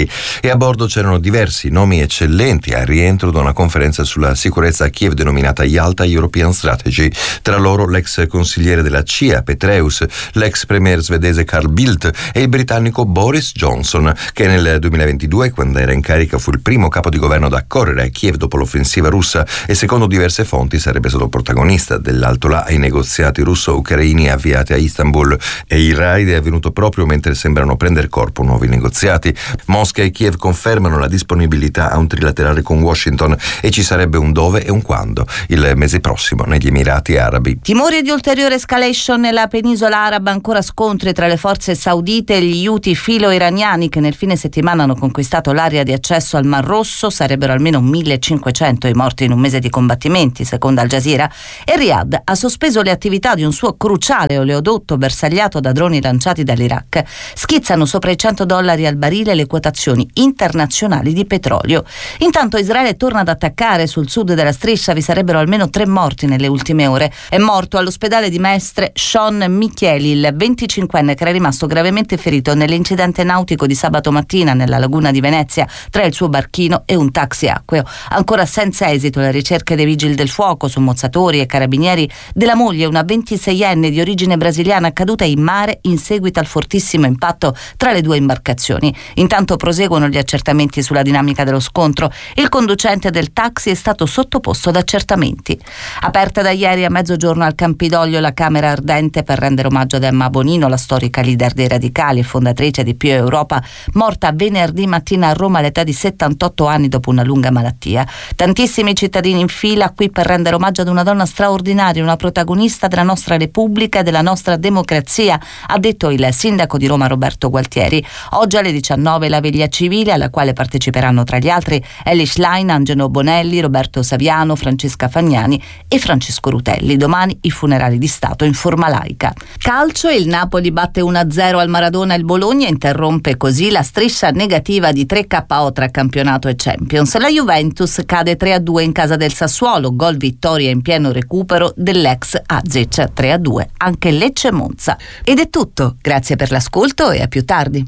R: Zelensky, e a bordo c'erano diversi nomi eccellenti al rientro da una conferenza sulla sicurezza a Kiev denominata Yalta European Strategy, tra loro l'ex consigliere della C I A Petraeus, l'ex premier svedese Carl Bildt e il britannico Boris Johnson, che nel duemilaventidue, quando era in carica, fu il primo capo di governo ad accorrere a Kiev dopo l'offensiva russa e secondo diverse fonti sarebbe stato protagonista dell'alto là ai negoziati russo-ucraini avviati a Istanbul, e il raid è avvenuto proprio mentre sembrano prendere corpo nuovi negoziati. Mosca e Kiev confermano la disponibilità a un trilaterale con Washington e ci sarebbe un dove e un quando, il mese prossimo negli Emirati Arabi.
Q: Timori di ulteriore escalation nella penisola araba, ancora scontri tra le forze saudite e gli Houthi filo-iraniani che nel fine settimana hanno conquistato l'area di accesso al Mar Rosso. Sarebbero almeno millecinquecento i morti in un mese di combattimenti, secondo Al Jazeera, e Riyadh ha sospeso le attività di un suo cruciale oleodotto bersagliato da droni lanciati dall'Iraq. Schizzano sopra i cento dollari al barile le quotazioni internazionali di petrolio. Intanto Israele torna ad attaccare sul sud della striscia, vi sarebbero almeno tre morti nelle ultime ore. È morto all'ospedale di Mestre Sean Micheli, il venticinquenne che era rimasto gravemente ferito nell'incidente nautico di sabato mattina nella laguna di Venezia tra il suo barchino e un taxi acqueo. Ancora senza esito le ricerche dei vigili del fuoco, sommozzatori e carabinieri della moglie, una ventiseienne di origine brasiliana caduta in mare in seguito al fortissimo impatto tra le due imbarcazioni. Intanto proseguono gli accertamenti sulla dinamica dello scontro. Il conducente del taxi è stato sottoposto ad accertamenti. Aperta da ieri a mezzogiorno al Campidoglio la Camera Ardente per rendere omaggio ad Emma Bonino, la storica leader dei radicali e fondatrice di Più Europa, morta venerdì mattina a Roma all'età di settantotto anni dopo una lunga malattia. Tantissimi cittadini in fila qui per rendere omaggio ad una donna straordinaria, una protagonista della nostra Repubblica e della nostra democrazia, ha detto il sindaco di Roma Roberto Gualtieri. Oggi alle diciannove la veglia civile, alla quale parteciperanno tra gli altri Elly Schlein, Angelo Bonelli, Roberto Saviano, Francesca Fagnani e Francesco Rutelli. Domani i funerali di Stato in forma laica. Calcio, il Napoli batte uno a zero al Maradona e il Bologna interrompe così la striscia negativa di tre K O tra campionato e Champions. La Juventus cade tre a due in casa del Sassuolo, gol vittoria in pieno recupero dell'ex Azic. tre a due anche Lecce Monza. Ed è tutto, grazie per l'ascolto e a più tardi.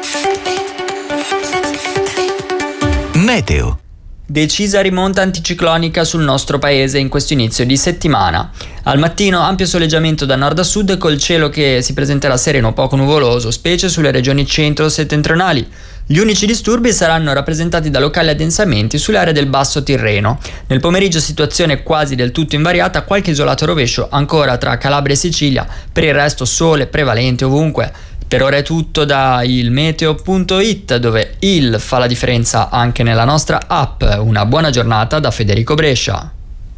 F: Meteo.
D: Decisa rimonta anticiclonica sul nostro paese in questo inizio di settimana. Al mattino ampio soleggiamento da nord a sud col cielo che si presenterà sereno o poco nuvoloso, specie sulle regioni centro-settentrionali. Gli unici disturbi saranno rappresentati da locali addensamenti sulle aree del Basso Tirreno. Nel pomeriggio situazione quasi del tutto invariata, qualche isolato rovescio ancora tra Calabria e Sicilia, per il resto sole prevalente ovunque. Per ora è tutto da ilmeteo punto it, dove il fa la differenza anche nella nostra app. Una buona giornata da Federico Brescia.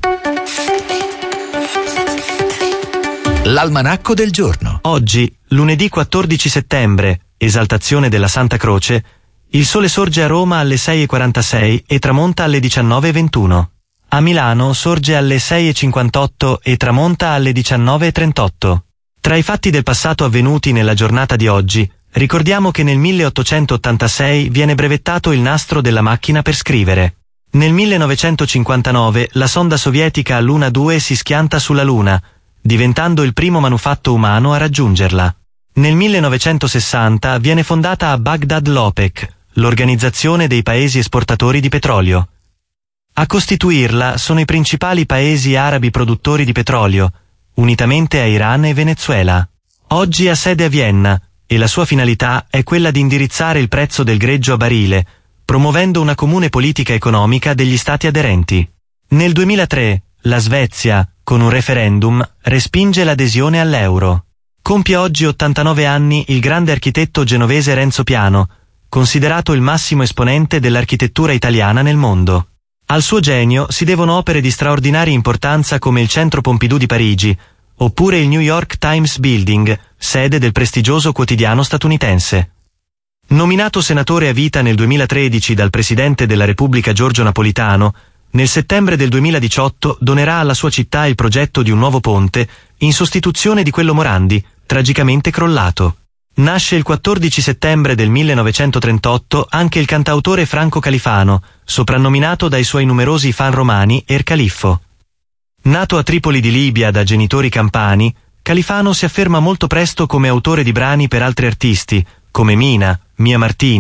F: L'almanacco del giorno.
G: Oggi, lunedì quattordici settembre, esaltazione della Santa Croce, il sole sorge a Roma alle sei e quarantasei e tramonta alle diciannove e ventuno. A Milano sorge alle sei e cinquantotto e tramonta alle diciannove e trentotto. Tra i fatti del passato avvenuti nella giornata di oggi, ricordiamo che nel milleottocentottantasei viene brevettato il nastro della macchina per scrivere. Nel millenovecentocinquantanove la sonda sovietica Luna due si schianta sulla Luna, diventando il primo manufatto umano a raggiungerla. Nel millenovecentosessanta viene fondata a Baghdad l'OPEC, l'Organizzazione dei Paesi Esportatori di Petrolio. A costituirla sono i principali paesi arabi produttori di petrolio, unitamente a Iran e Venezuela. Oggi ha sede a Vienna e la sua finalità è quella di indirizzare il prezzo del greggio a barile, promuovendo una comune politica economica degli stati aderenti. Nel duemilatré la Svezia, con un referendum, respinge l'adesione all'euro. Compie oggi ottantanove anni il grande architetto genovese Renzo Piano, considerato il massimo esponente dell'architettura italiana nel mondo. Al suo genio si devono opere di straordinaria importanza come il Centro Pompidou di Parigi, oppure il New York Times Building, sede del prestigioso quotidiano statunitense. Nominato senatore a vita nel duemilatredici dal Presidente della Repubblica Giorgio Napolitano, nel settembre del duemiladiciotto donerà alla sua città il progetto di un nuovo ponte in sostituzione di quello Morandi, tragicamente crollato. Nasce il quattordici settembre del millenovecentotrentotto anche il cantautore Franco Califano, soprannominato dai suoi numerosi fan romani Er Califfo. Nato a Tripoli di Libia da genitori campani, Califano si afferma molto presto come autore di brani per altri artisti, come Mina, Mia Martini,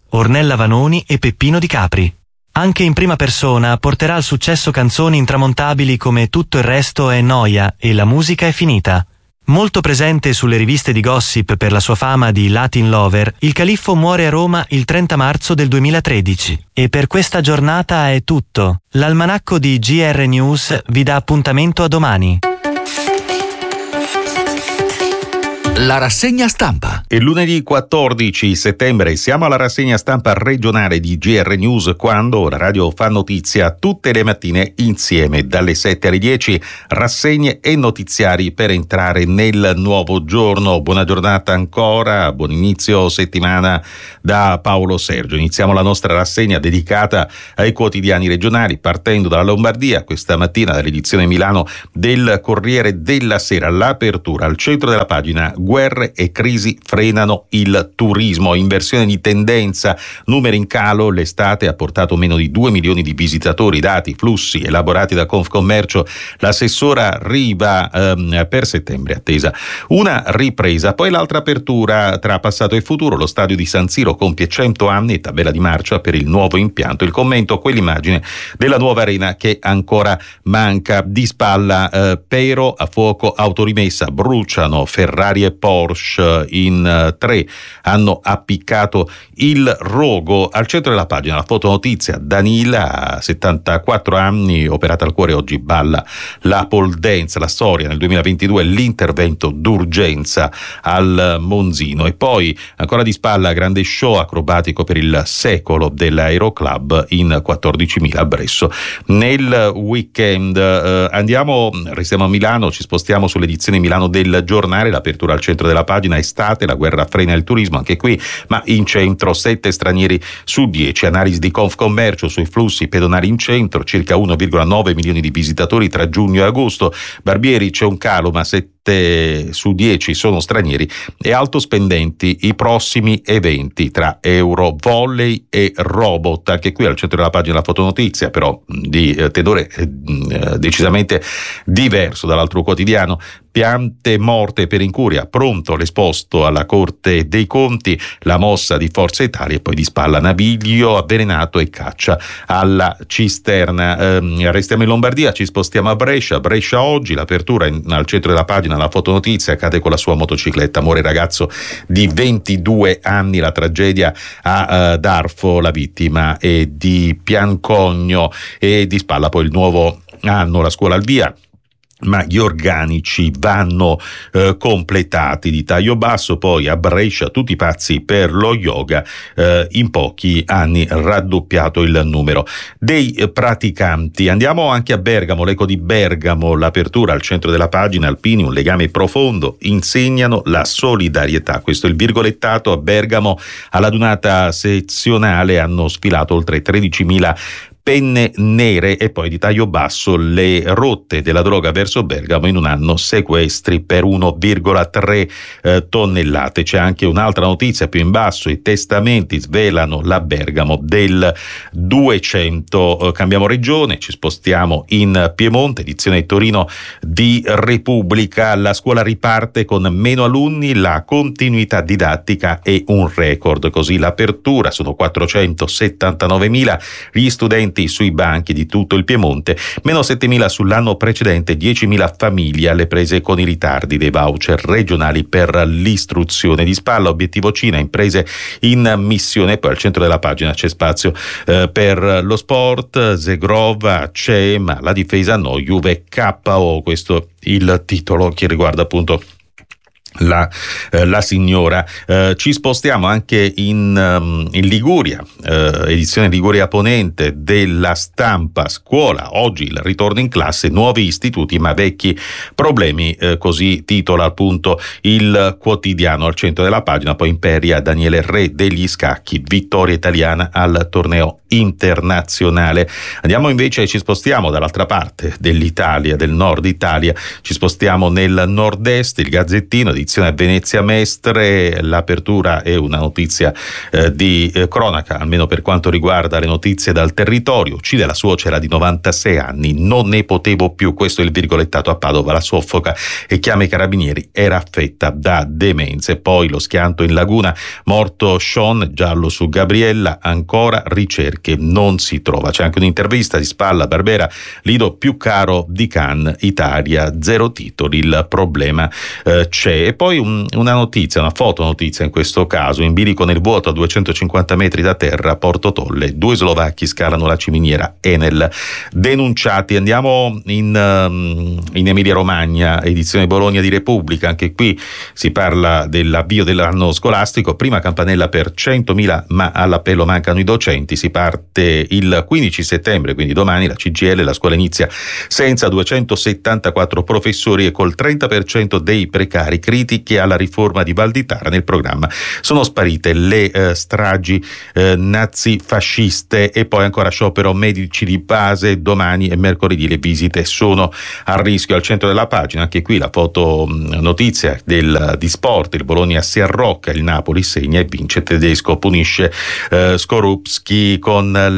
G: Ornella Vanoni e Peppino Di Capri. Anche in prima persona porterà al successo canzoni intramontabili come Tutto il resto è noia e La musica è finita. Molto presente sulle riviste di gossip per la sua fama di Latin lover, il califfo muore a Roma il trenta marzo del duemilatredici. E per questa giornata è tutto. L'almanacco di G R News vi dà appuntamento a domani.
F: La rassegna stampa.
E: E lunedì quattordici settembre siamo alla rassegna stampa regionale di G R News, quando la radio fa notizia tutte le mattine insieme dalle sette alle dieci, rassegne e notiziari per entrare nel nuovo giorno. Buona giornata ancora, buon inizio settimana da Paolo Sergio. Iniziamo la nostra rassegna dedicata ai quotidiani regionali, partendo dalla Lombardia. Questa mattina dall'edizione Milano del Corriere della Sera, l'apertura al centro della pagina: guerre e crisi frenano il turismo, inversione di tendenza, numeri in calo, l'estate ha portato meno di due milioni di visitatori, dati, flussi elaborati da Confcommercio, l'assessora Riva ehm, per settembre attesa una ripresa. Poi l'altra apertura tra passato e futuro, lo stadio di San Siro compie cento anni e tabella di marcia per il nuovo impianto, il commento, quell'immagine della nuova arena che ancora manca. Di spalla eh, Pero, a fuoco autorimessa, bruciano Ferrari e Porsche in uh, tre, hanno appiccato il rogo. Al centro della pagina la fotonotizia: Danila, settantaquattro anni, operata al cuore, oggi balla la pole dance. La storia nel duemilaventidue, l'intervento d'urgenza al Monzino. E poi ancora di spalla, grande show acrobatico per il secolo dell'Aeroclub in quattordicimila a Bresso. Nel weekend eh, andiamo, restiamo a Milano, ci spostiamo sull'edizione Milano del Giornale, l'apertura al centro della pagina: estate, la guerra frena il turismo, anche qui, ma in centro sette stranieri su dieci. Analisi di Confcommercio sui flussi pedonali in centro, circa uno virgola nove milioni di visitatori tra giugno e agosto. Barbieri, c'è un calo, ma sette su dieci sono stranieri e alto spendenti i prossimi eventi tra Euro, Volley e Robot. Anche qui al centro della pagina la fotonotizia, però di eh, tenore eh, decisamente diverso dall'altro quotidiano: piante morte per incuria, pronto l'esposto alla Corte dei Conti, la mossa di Forza Italia. E poi di spalla Naviglio avvelenato e caccia alla cisterna. Eh, restiamo in Lombardia, ci spostiamo a Brescia. Brescia oggi, l'apertura in, al centro della pagina la fotonotizia: cade con la sua motocicletta, muore il ragazzo di ventidue anni, la tragedia a uh, Darfo, la vittima è di Piancogno. E di spalla poi il nuovo anno, la scuola al via, ma gli organici vanno eh, completati. Di taglio basso poi a Brescia, tutti pazzi per lo yoga, eh, in pochi anni raddoppiato il numero dei eh, praticanti. Andiamo anche a Bergamo, l'eco di Bergamo, l'apertura al centro della pagina: Alpini, un legame profondo, insegnano la solidarietà. Questo è il virgolettato. A Bergamo alla dunata sezionale hanno sfilato oltre tredicimila penne nere. E poi di taglio basso, le rotte della droga verso Bergamo, in un anno sequestri per uno virgola tre eh, tonnellate. C'è anche un'altra notizia più in basso: i testamenti svelano la Bergamo del duecento. Eh, cambiamo regione, ci spostiamo in Piemonte, edizione Torino di Repubblica. La scuola riparte con meno alunni, la continuità didattica è un record. Così l'apertura, sono quattrocentosettantanovemila gli studenti sui banchi di tutto il Piemonte, meno settemila sull'anno precedente, diecimila famiglie alle prese con i ritardi dei voucher regionali per l'istruzione. Di spalla obiettivo Cina, imprese in missione. Poi al centro della pagina c'è spazio eh, per lo sport, Zegrova c'è, ma la difesa no, Juve K O, questo il titolo che riguarda appunto La, eh, la signora. Eh, ci spostiamo anche in, um, in Liguria, eh, edizione Liguria Ponente della Stampa. Scuola, oggi il ritorno in classe, nuovi istituti ma vecchi problemi, eh, così titola appunto il quotidiano. Al centro della pagina poi Imperia, Daniele Re degli scacchi, vittoria italiana al torneo internazionale. Andiamo invece, ci spostiamo dall'altra parte dell'Italia, del nord Italia, ci spostiamo nel nord-est. Il Gazzettino, edizione Venezia Mestre, l'apertura è una notizia eh, di eh, cronaca, almeno per quanto riguarda le notizie dal territorio. Uccide la suocera di novantasei anni, non ne potevo più, questo è il virgolettato a Padova, la soffoca e chiama i carabinieri, era affetta da demenze. Poi lo schianto in laguna, morto Sean, giallo su Gabriella, ancora ricerche, non si trova. C'è anche un'intervista di Spalla Barbera, Lido più caro di Cannes, Italia, zero titoli, il problema eh, c'è. E poi un, una notizia, una fotonotizia in questo caso, in bilico nel vuoto a duecentocinquanta metri da terra, Porto Tolle, due slovacchi scalano la ciminiera Enel, denunciati. Andiamo in, in Emilia Romagna, edizione Bologna di Repubblica, anche qui si parla dell'avvio dell'anno scolastico, prima campanella per centomila ma all'appello mancano i docenti, si parte il quindici settembre, quindi domani, la C G I L, la scuola inizia senza duecentosettantaquattro professori e col trenta per cento dei precari, critiche alla riforma di Valditara. Nel programma sono sparite le eh, stragi eh, nazifasciste. E poi ancora sciopero medici di base, domani e mercoledì le visite sono a rischio. Al centro della pagina, anche qui la foto mh, notizia del, di sport, il Bologna si arrocca, il Napoli segna e vince, Tedesco punisce eh, Skorupski con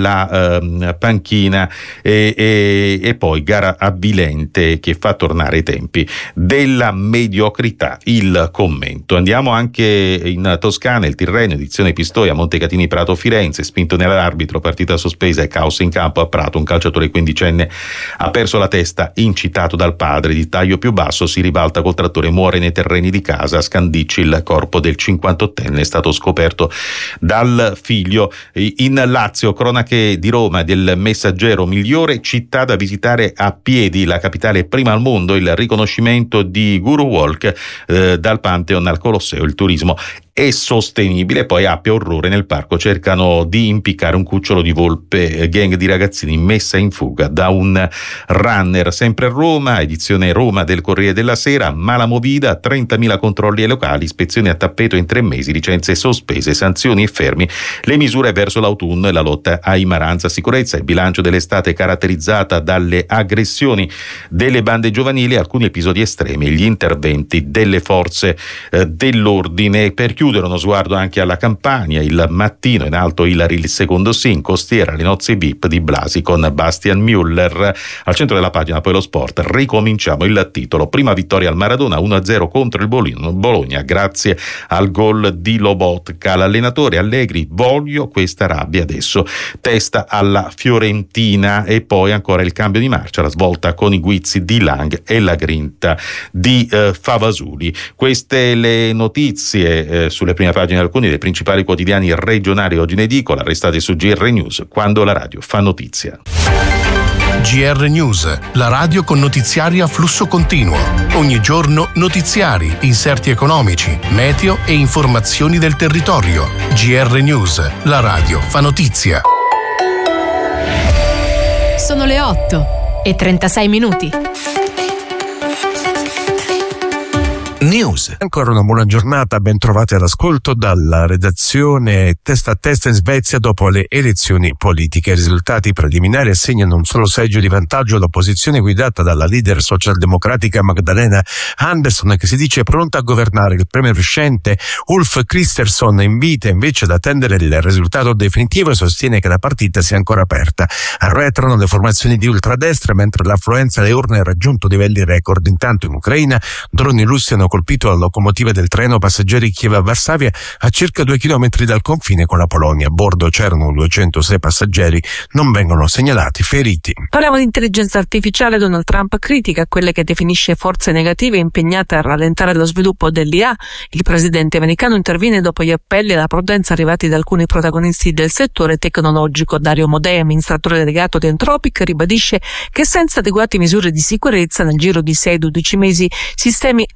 E: la eh, panchina e, e, e poi gara avvilente che fa tornare i tempi della mediocrità. Il commento. Andiamo anche in Toscana, il Tirreno, edizione Pistoia, Montecatini Prato Firenze, spinto nell'arbitro, partita sospesa e caos in campo a Prato, un calciatore quindicenne ha perso la testa, incitato dal padre, di taglio più basso, si ribalta col trattore, muore nei terreni di casa. A Scandicci il corpo del cinquantottenne è stato scoperto dal figlio. In Lazio, cronache di Roma, del Messaggero, migliore città da visitare a piedi, la capitale prima al mondo, il riconoscimento di Guru Walk eh, dal Pantheon al Colosseo, il turismo è sostenibile. Poi Appia, orrore nel parco, cercano di impiccare un cucciolo di volpe, gang di ragazzini messa in fuga da un runner. Sempre Roma, edizione Roma del Corriere della Sera, mala movida, trentamila controlli ai locali, ispezioni a tappeto in tre mesi, licenze sospese, sanzioni e fermi, le misure verso l'autunno e la lotta ai maranza. Sicurezza, il bilancio dell'estate caratterizzata dalle aggressioni delle bande giovanili, alcuni episodi estremi e gli interventi delle forze eh, dell'ordine. Per chiudere uno sguardo anche alla Campania, il Mattino, in alto Ilari il secondo sim, costiera le nozze V I P di Blasi con Bastian Müller. Al centro della pagina poi lo sport, ricominciamo il titolo, prima vittoria al Maradona uno a zero contro il Bologna grazie al gol di Lobotka. L'allenatore Allegri, voglio questa rabbia adesso, testa alla Fiorentina. E poi ancora il cambio di marcia, la svolta con i guizzi di Lang e la grinta di eh, Favasuli. Queste le notizie eh, sulle prime pagine di alcuni dei principali quotidiani regionali oggi in edicola. Restate su G R News, quando la radio fa notizia.
A: G R News, la radio con notiziari a flusso continuo. Ogni giorno notiziari, inserti economici, meteo e informazioni del territorio. G R News, la radio fa notizia.
P: Sono le otto e trentasei minuti.
C: News. Ancora una buona giornata, ben trovati all'ascolto dalla redazione. Testa a testa in Svezia dopo le elezioni politiche. I risultati preliminari assegnano un solo seggio di vantaggio all'opposizione guidata dalla leader socialdemocratica Magdalena Andersson, che si dice pronta a governare. Il premier uscente Ulf Kristersson invita invece ad attendere il risultato definitivo e sostiene che la partita sia ancora aperta. Arretrano le formazioni di ultradestra mentre l'affluenza alle urne ha raggiunto livelli record. Intanto in Ucraina droni russi hanno colpito la locomotiva del treno passeggeri Kiev-Varsavia a circa due chilometri dal confine con la Polonia. A bordo c'erano duecentosei passeggeri, non vengono segnalati feriti.
W: Parliamo di intelligenza artificiale. Donald Trump critica quelle che definisce forze negative impegnate a rallentare lo sviluppo dell'I A. Il presidente americano interviene dopo gli appelli alla prudenza arrivati da alcuni protagonisti del settore tecnologico. Dario Modè, amministratore delegato di Anthropic, ribadisce che senza adeguate misure di sicurezza nel giro di sei dodici mesi sistemi avanzati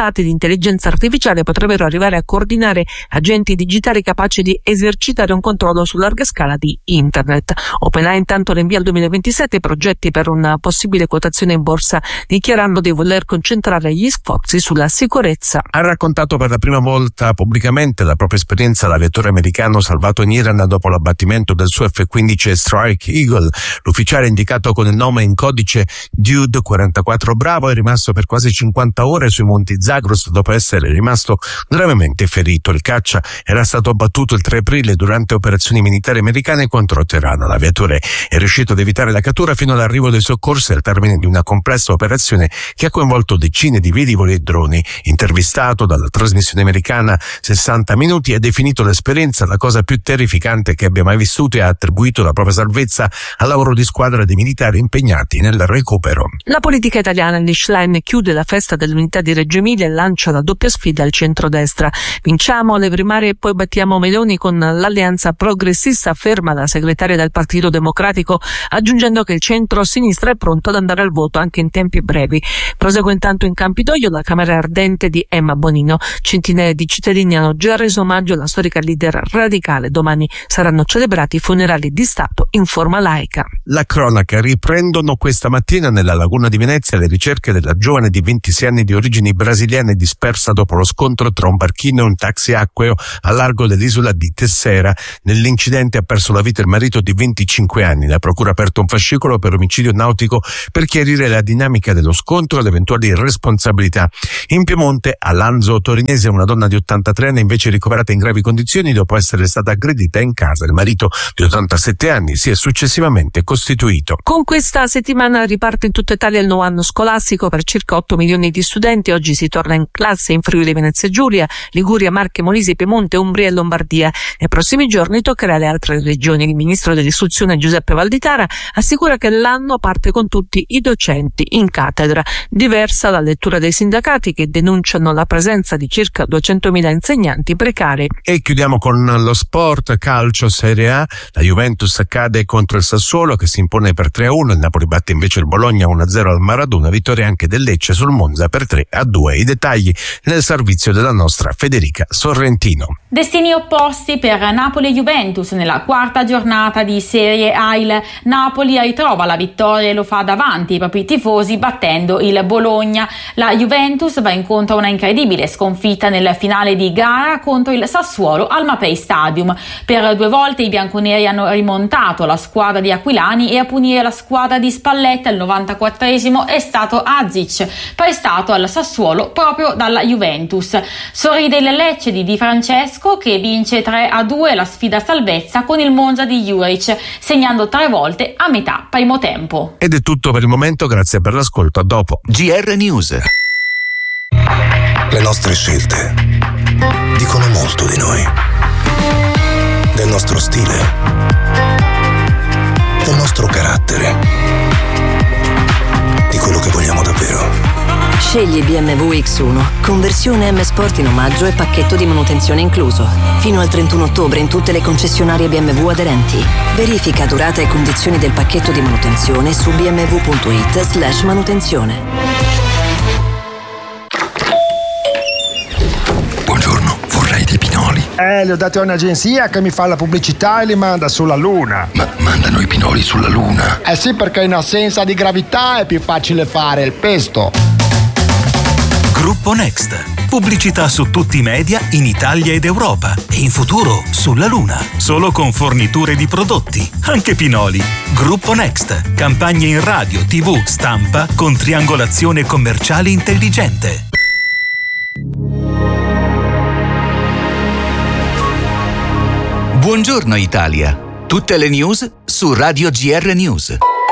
W: stati di intelligenza artificiale potrebbero arrivare a coordinare agenti digitali capaci di esercitare un controllo su larga scala di Internet. OpenAI intanto rinvia al duemilaventisette i progetti per una possibile quotazione in borsa, dichiarando di voler concentrare gli sforzi sulla sicurezza.
C: Ha raccontato per la prima volta pubblicamente la propria esperienza l'aviatore americano salvato in Iran dopo l'abbattimento del suo F quindici Strike Eagle. L'ufficiale indicato con il nome in codice Dude quarantaquattro Bravo è rimasto per quasi cinquanta ore sui monti Zagros dopo essere rimasto gravemente ferito. Il caccia era stato abbattuto il tre aprile durante operazioni militari americane contro Teheran. L'aviatore è riuscito ad evitare la cattura fino all'arrivo dei soccorsi al termine di una complessa operazione che ha coinvolto decine di velivoli e droni. Intervistato dalla trasmissione americana sessanta minuti, ha definito l'esperienza la cosa più terrificante che abbia mai vissuto e ha attribuito la propria salvezza al lavoro di squadra dei militari impegnati nel recupero.
W: La politica italiana, Schlein chiude la festa dell'unità di Reggio Emilia e lancia la doppia sfida al centrodestra. Vinciamo le primarie e poi battiamo Meloni con l'alleanza progressista, afferma la segretaria del Partito Democratico, aggiungendo che il centro-sinistra è pronto ad andare al voto anche in tempi brevi. Prosegue intanto in Campidoglio la Camera ardente di Emma Bonino. Centinaia di cittadini hanno già reso omaggio alla storica leader radicale. Domani saranno celebrati i funerali di Stato in forma laica.
C: La cronaca: riprendono questa mattina nella laguna di Venezia le ricerche della giovane di ventisei anni di origini brasiliane dispersa dopo lo scontro tra un barchino e un taxi acqueo a largo dell'isola di Tessera. Nell'incidente ha perso la vita il marito di venticinque anni. La procura ha aperto un fascicolo per omicidio nautico per chiarire la dinamica dello scontro e le eventuali responsabilità. In Piemonte, a Lanzo Torinese, una donna di ottantatré anni invece ricoverata in gravi condizioni dopo essere stata aggredita in casa. Il marito di ottantasette anni si è successivamente costituito.
W: Con questa settimana riparte in tutta Italia il nuovo anno scolastico per circa otto milioni di studenti. Oggi si torna in classe in Friuli Venezia Giulia, Liguria, Marche, Molise, Piemonte, Umbria e Lombardia. Nei prossimi giorni toccherà alle altre regioni. Il ministro dell'istruzione Giuseppe Valditara assicura che l'anno parte con tutti i docenti in cattedra. Diversa la lettura dei sindacati, che denunciano la presenza di circa duecentomila insegnanti precari.
C: E chiudiamo con lo sport. Calcio Serie A. La Juventus cade contro il Sassuolo che si impone per tre a uno. Il Napoli batte invece il Bologna uno a zero al Maradona. Vittoria anche del Lecce sul Monza per tre a due. I dettagli nel servizio della nostra Federica Sorrentino.
H: Destini opposti per Napoli e Juventus nella quarta giornata di Serie A. Il Napoli ritrova la vittoria e lo fa davanti ai propri tifosi battendo il Bologna. La Juventus va incontro a una incredibile sconfitta nel finale di gara contro il Sassuolo al Mapei Stadium. Per due volte i bianconeri hanno rimontato la squadra di Aquilani e a punire la squadra di Spalletti al novantaquattresimo è stato Azic, prestato al Sassuolo proprio dalla Juventus. Sorride il Lecce di Di Francesco che vince tre a due la sfida salvezza con il Monza di Juric, segnando tre volte a metà primo tempo.
C: Ed è tutto per il momento, grazie per l'ascolto, a dopo.
F: G R News.
I: Le nostre scelte dicono molto di noi, del nostro stile, del nostro carattere, di quello che vogliamo davvero.
J: Scegli B M W X uno, conversione M Sport in omaggio e pacchetto di manutenzione incluso. Fino al trentuno ottobre in tutte le concessionarie B M W aderenti. Verifica durata e condizioni del pacchetto di manutenzione su b m w punto i t slash manutenzione.
I: Buongiorno, vorrei dei pinoli.
X: Eh, li ho dati a un'agenzia che mi fa la pubblicità e li manda sulla Luna.
I: Ma mandano i pinoli sulla Luna?
X: Eh sì, perché in assenza di gravità è più facile fare il pesto.
Y: Gruppo Next. Pubblicità su tutti i media in Italia ed Europa e in futuro sulla Luna. Solo con forniture di prodotti, anche pinoli. Gruppo Next. Campagne in radio, tivù, stampa con triangolazione commerciale intelligente.
F: Buongiorno Italia. Tutte le news su Radio G R News.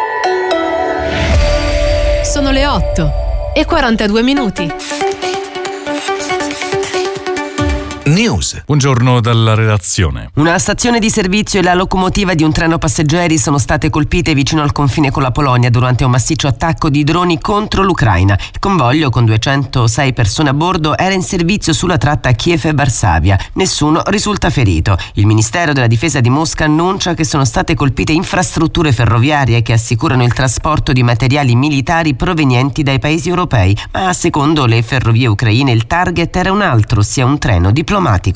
P: Sono le otto e quarantadue minuti.
F: News.
K: Buongiorno dalla redazione.
L: Una stazione di servizio e la locomotiva di un treno passeggeri sono state colpite vicino al confine con la Polonia durante un massiccio attacco di droni contro l'Ucraina. Il convoglio, con duecentosei persone a bordo, era in servizio sulla tratta Kiev-Varsavia. Nessuno risulta ferito. Il Ministero della Difesa di Mosca annuncia che sono state colpite infrastrutture ferroviarie che assicurano il trasporto di materiali militari provenienti dai paesi europei, ma secondo le ferrovie ucraine il target era un altro, ossia un treno diplomatico.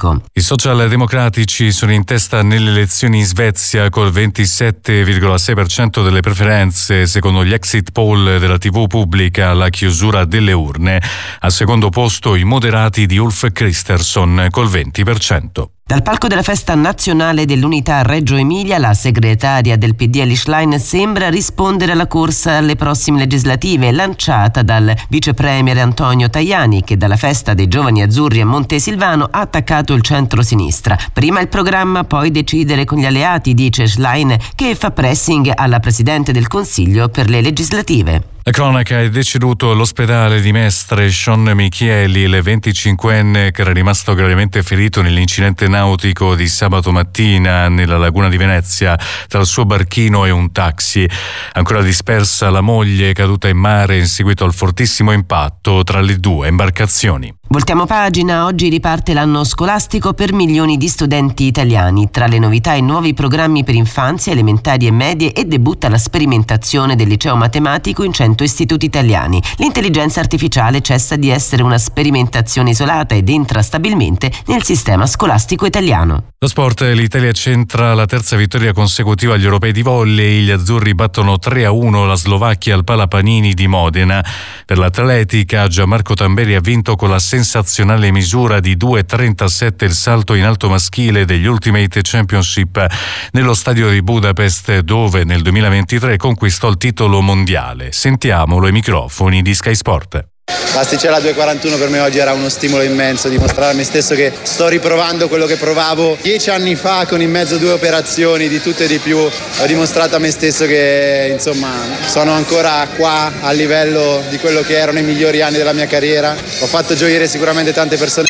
K: I social democratici sono in testa nelle elezioni in Svezia col ventisette virgola sei per cento delle preferenze secondo gli exit poll della tivù pubblica alla chiusura delle urne. Al secondo posto i moderati di Ulf Kristersson col venti per cento.
L: Dal palco della festa nazionale dell'Unità a Reggio Emilia, la segretaria del P D Elly Schlein sembra rispondere alla corsa alle prossime legislative lanciata dal vice premier Antonio Tajani, che dalla festa dei giovani azzurri a Montesilvano ha attaccato il centro-sinistra. Prima il programma, poi decidere con gli alleati, dice Schlein, che fa pressing alla Presidente del Consiglio per le legislative.
K: La cronaca: è deceduto all'ospedale di Mestre Sean Michieli, il venticinquenne che era rimasto gravemente ferito nell'incidente nautico di sabato mattina nella laguna di Venezia tra il suo barchino e un taxi. Ancora dispersa la moglie, caduta in mare in seguito al fortissimo impatto tra le due imbarcazioni.
L: Voltiamo pagina. Oggi riparte l'anno scolastico per milioni di studenti italiani. Tra le novità i nuovi programmi per infanzia, elementari e medie, e debutta la sperimentazione del liceo matematico in cento istituti italiani. L'intelligenza artificiale cessa di essere una sperimentazione isolata ed entra stabilmente nel sistema scolastico italiano.
K: Lo sport: l'Italia centra la terza vittoria consecutiva agli europei di volley. Gli azzurri battono tre a uno la Slovacchia al Palapanini di Modena. Per l'atletica, Gianmarco Tamberi ha vinto con la sensazionale misura di due virgola trentasette il salto in alto maschile degli Ultimate Championship nello stadio di Budapest, dove nel duemilaventitré conquistò il titolo mondiale. Sentiamolo ai microfoni di Sky Sport.
M: L'asticella due virgola quarantuno per me oggi era uno stimolo immenso, dimostrare a me stesso che sto riprovando quello che provavo dieci anni fa con in mezzo due operazioni di tutto e di più. Ho dimostrato a me stesso che insomma sono ancora qua a livello di quello che erano i migliori anni della mia carriera. Ho fatto gioire sicuramente tante persone.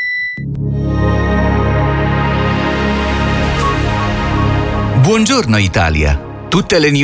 F: Buongiorno Italia. Tutte le news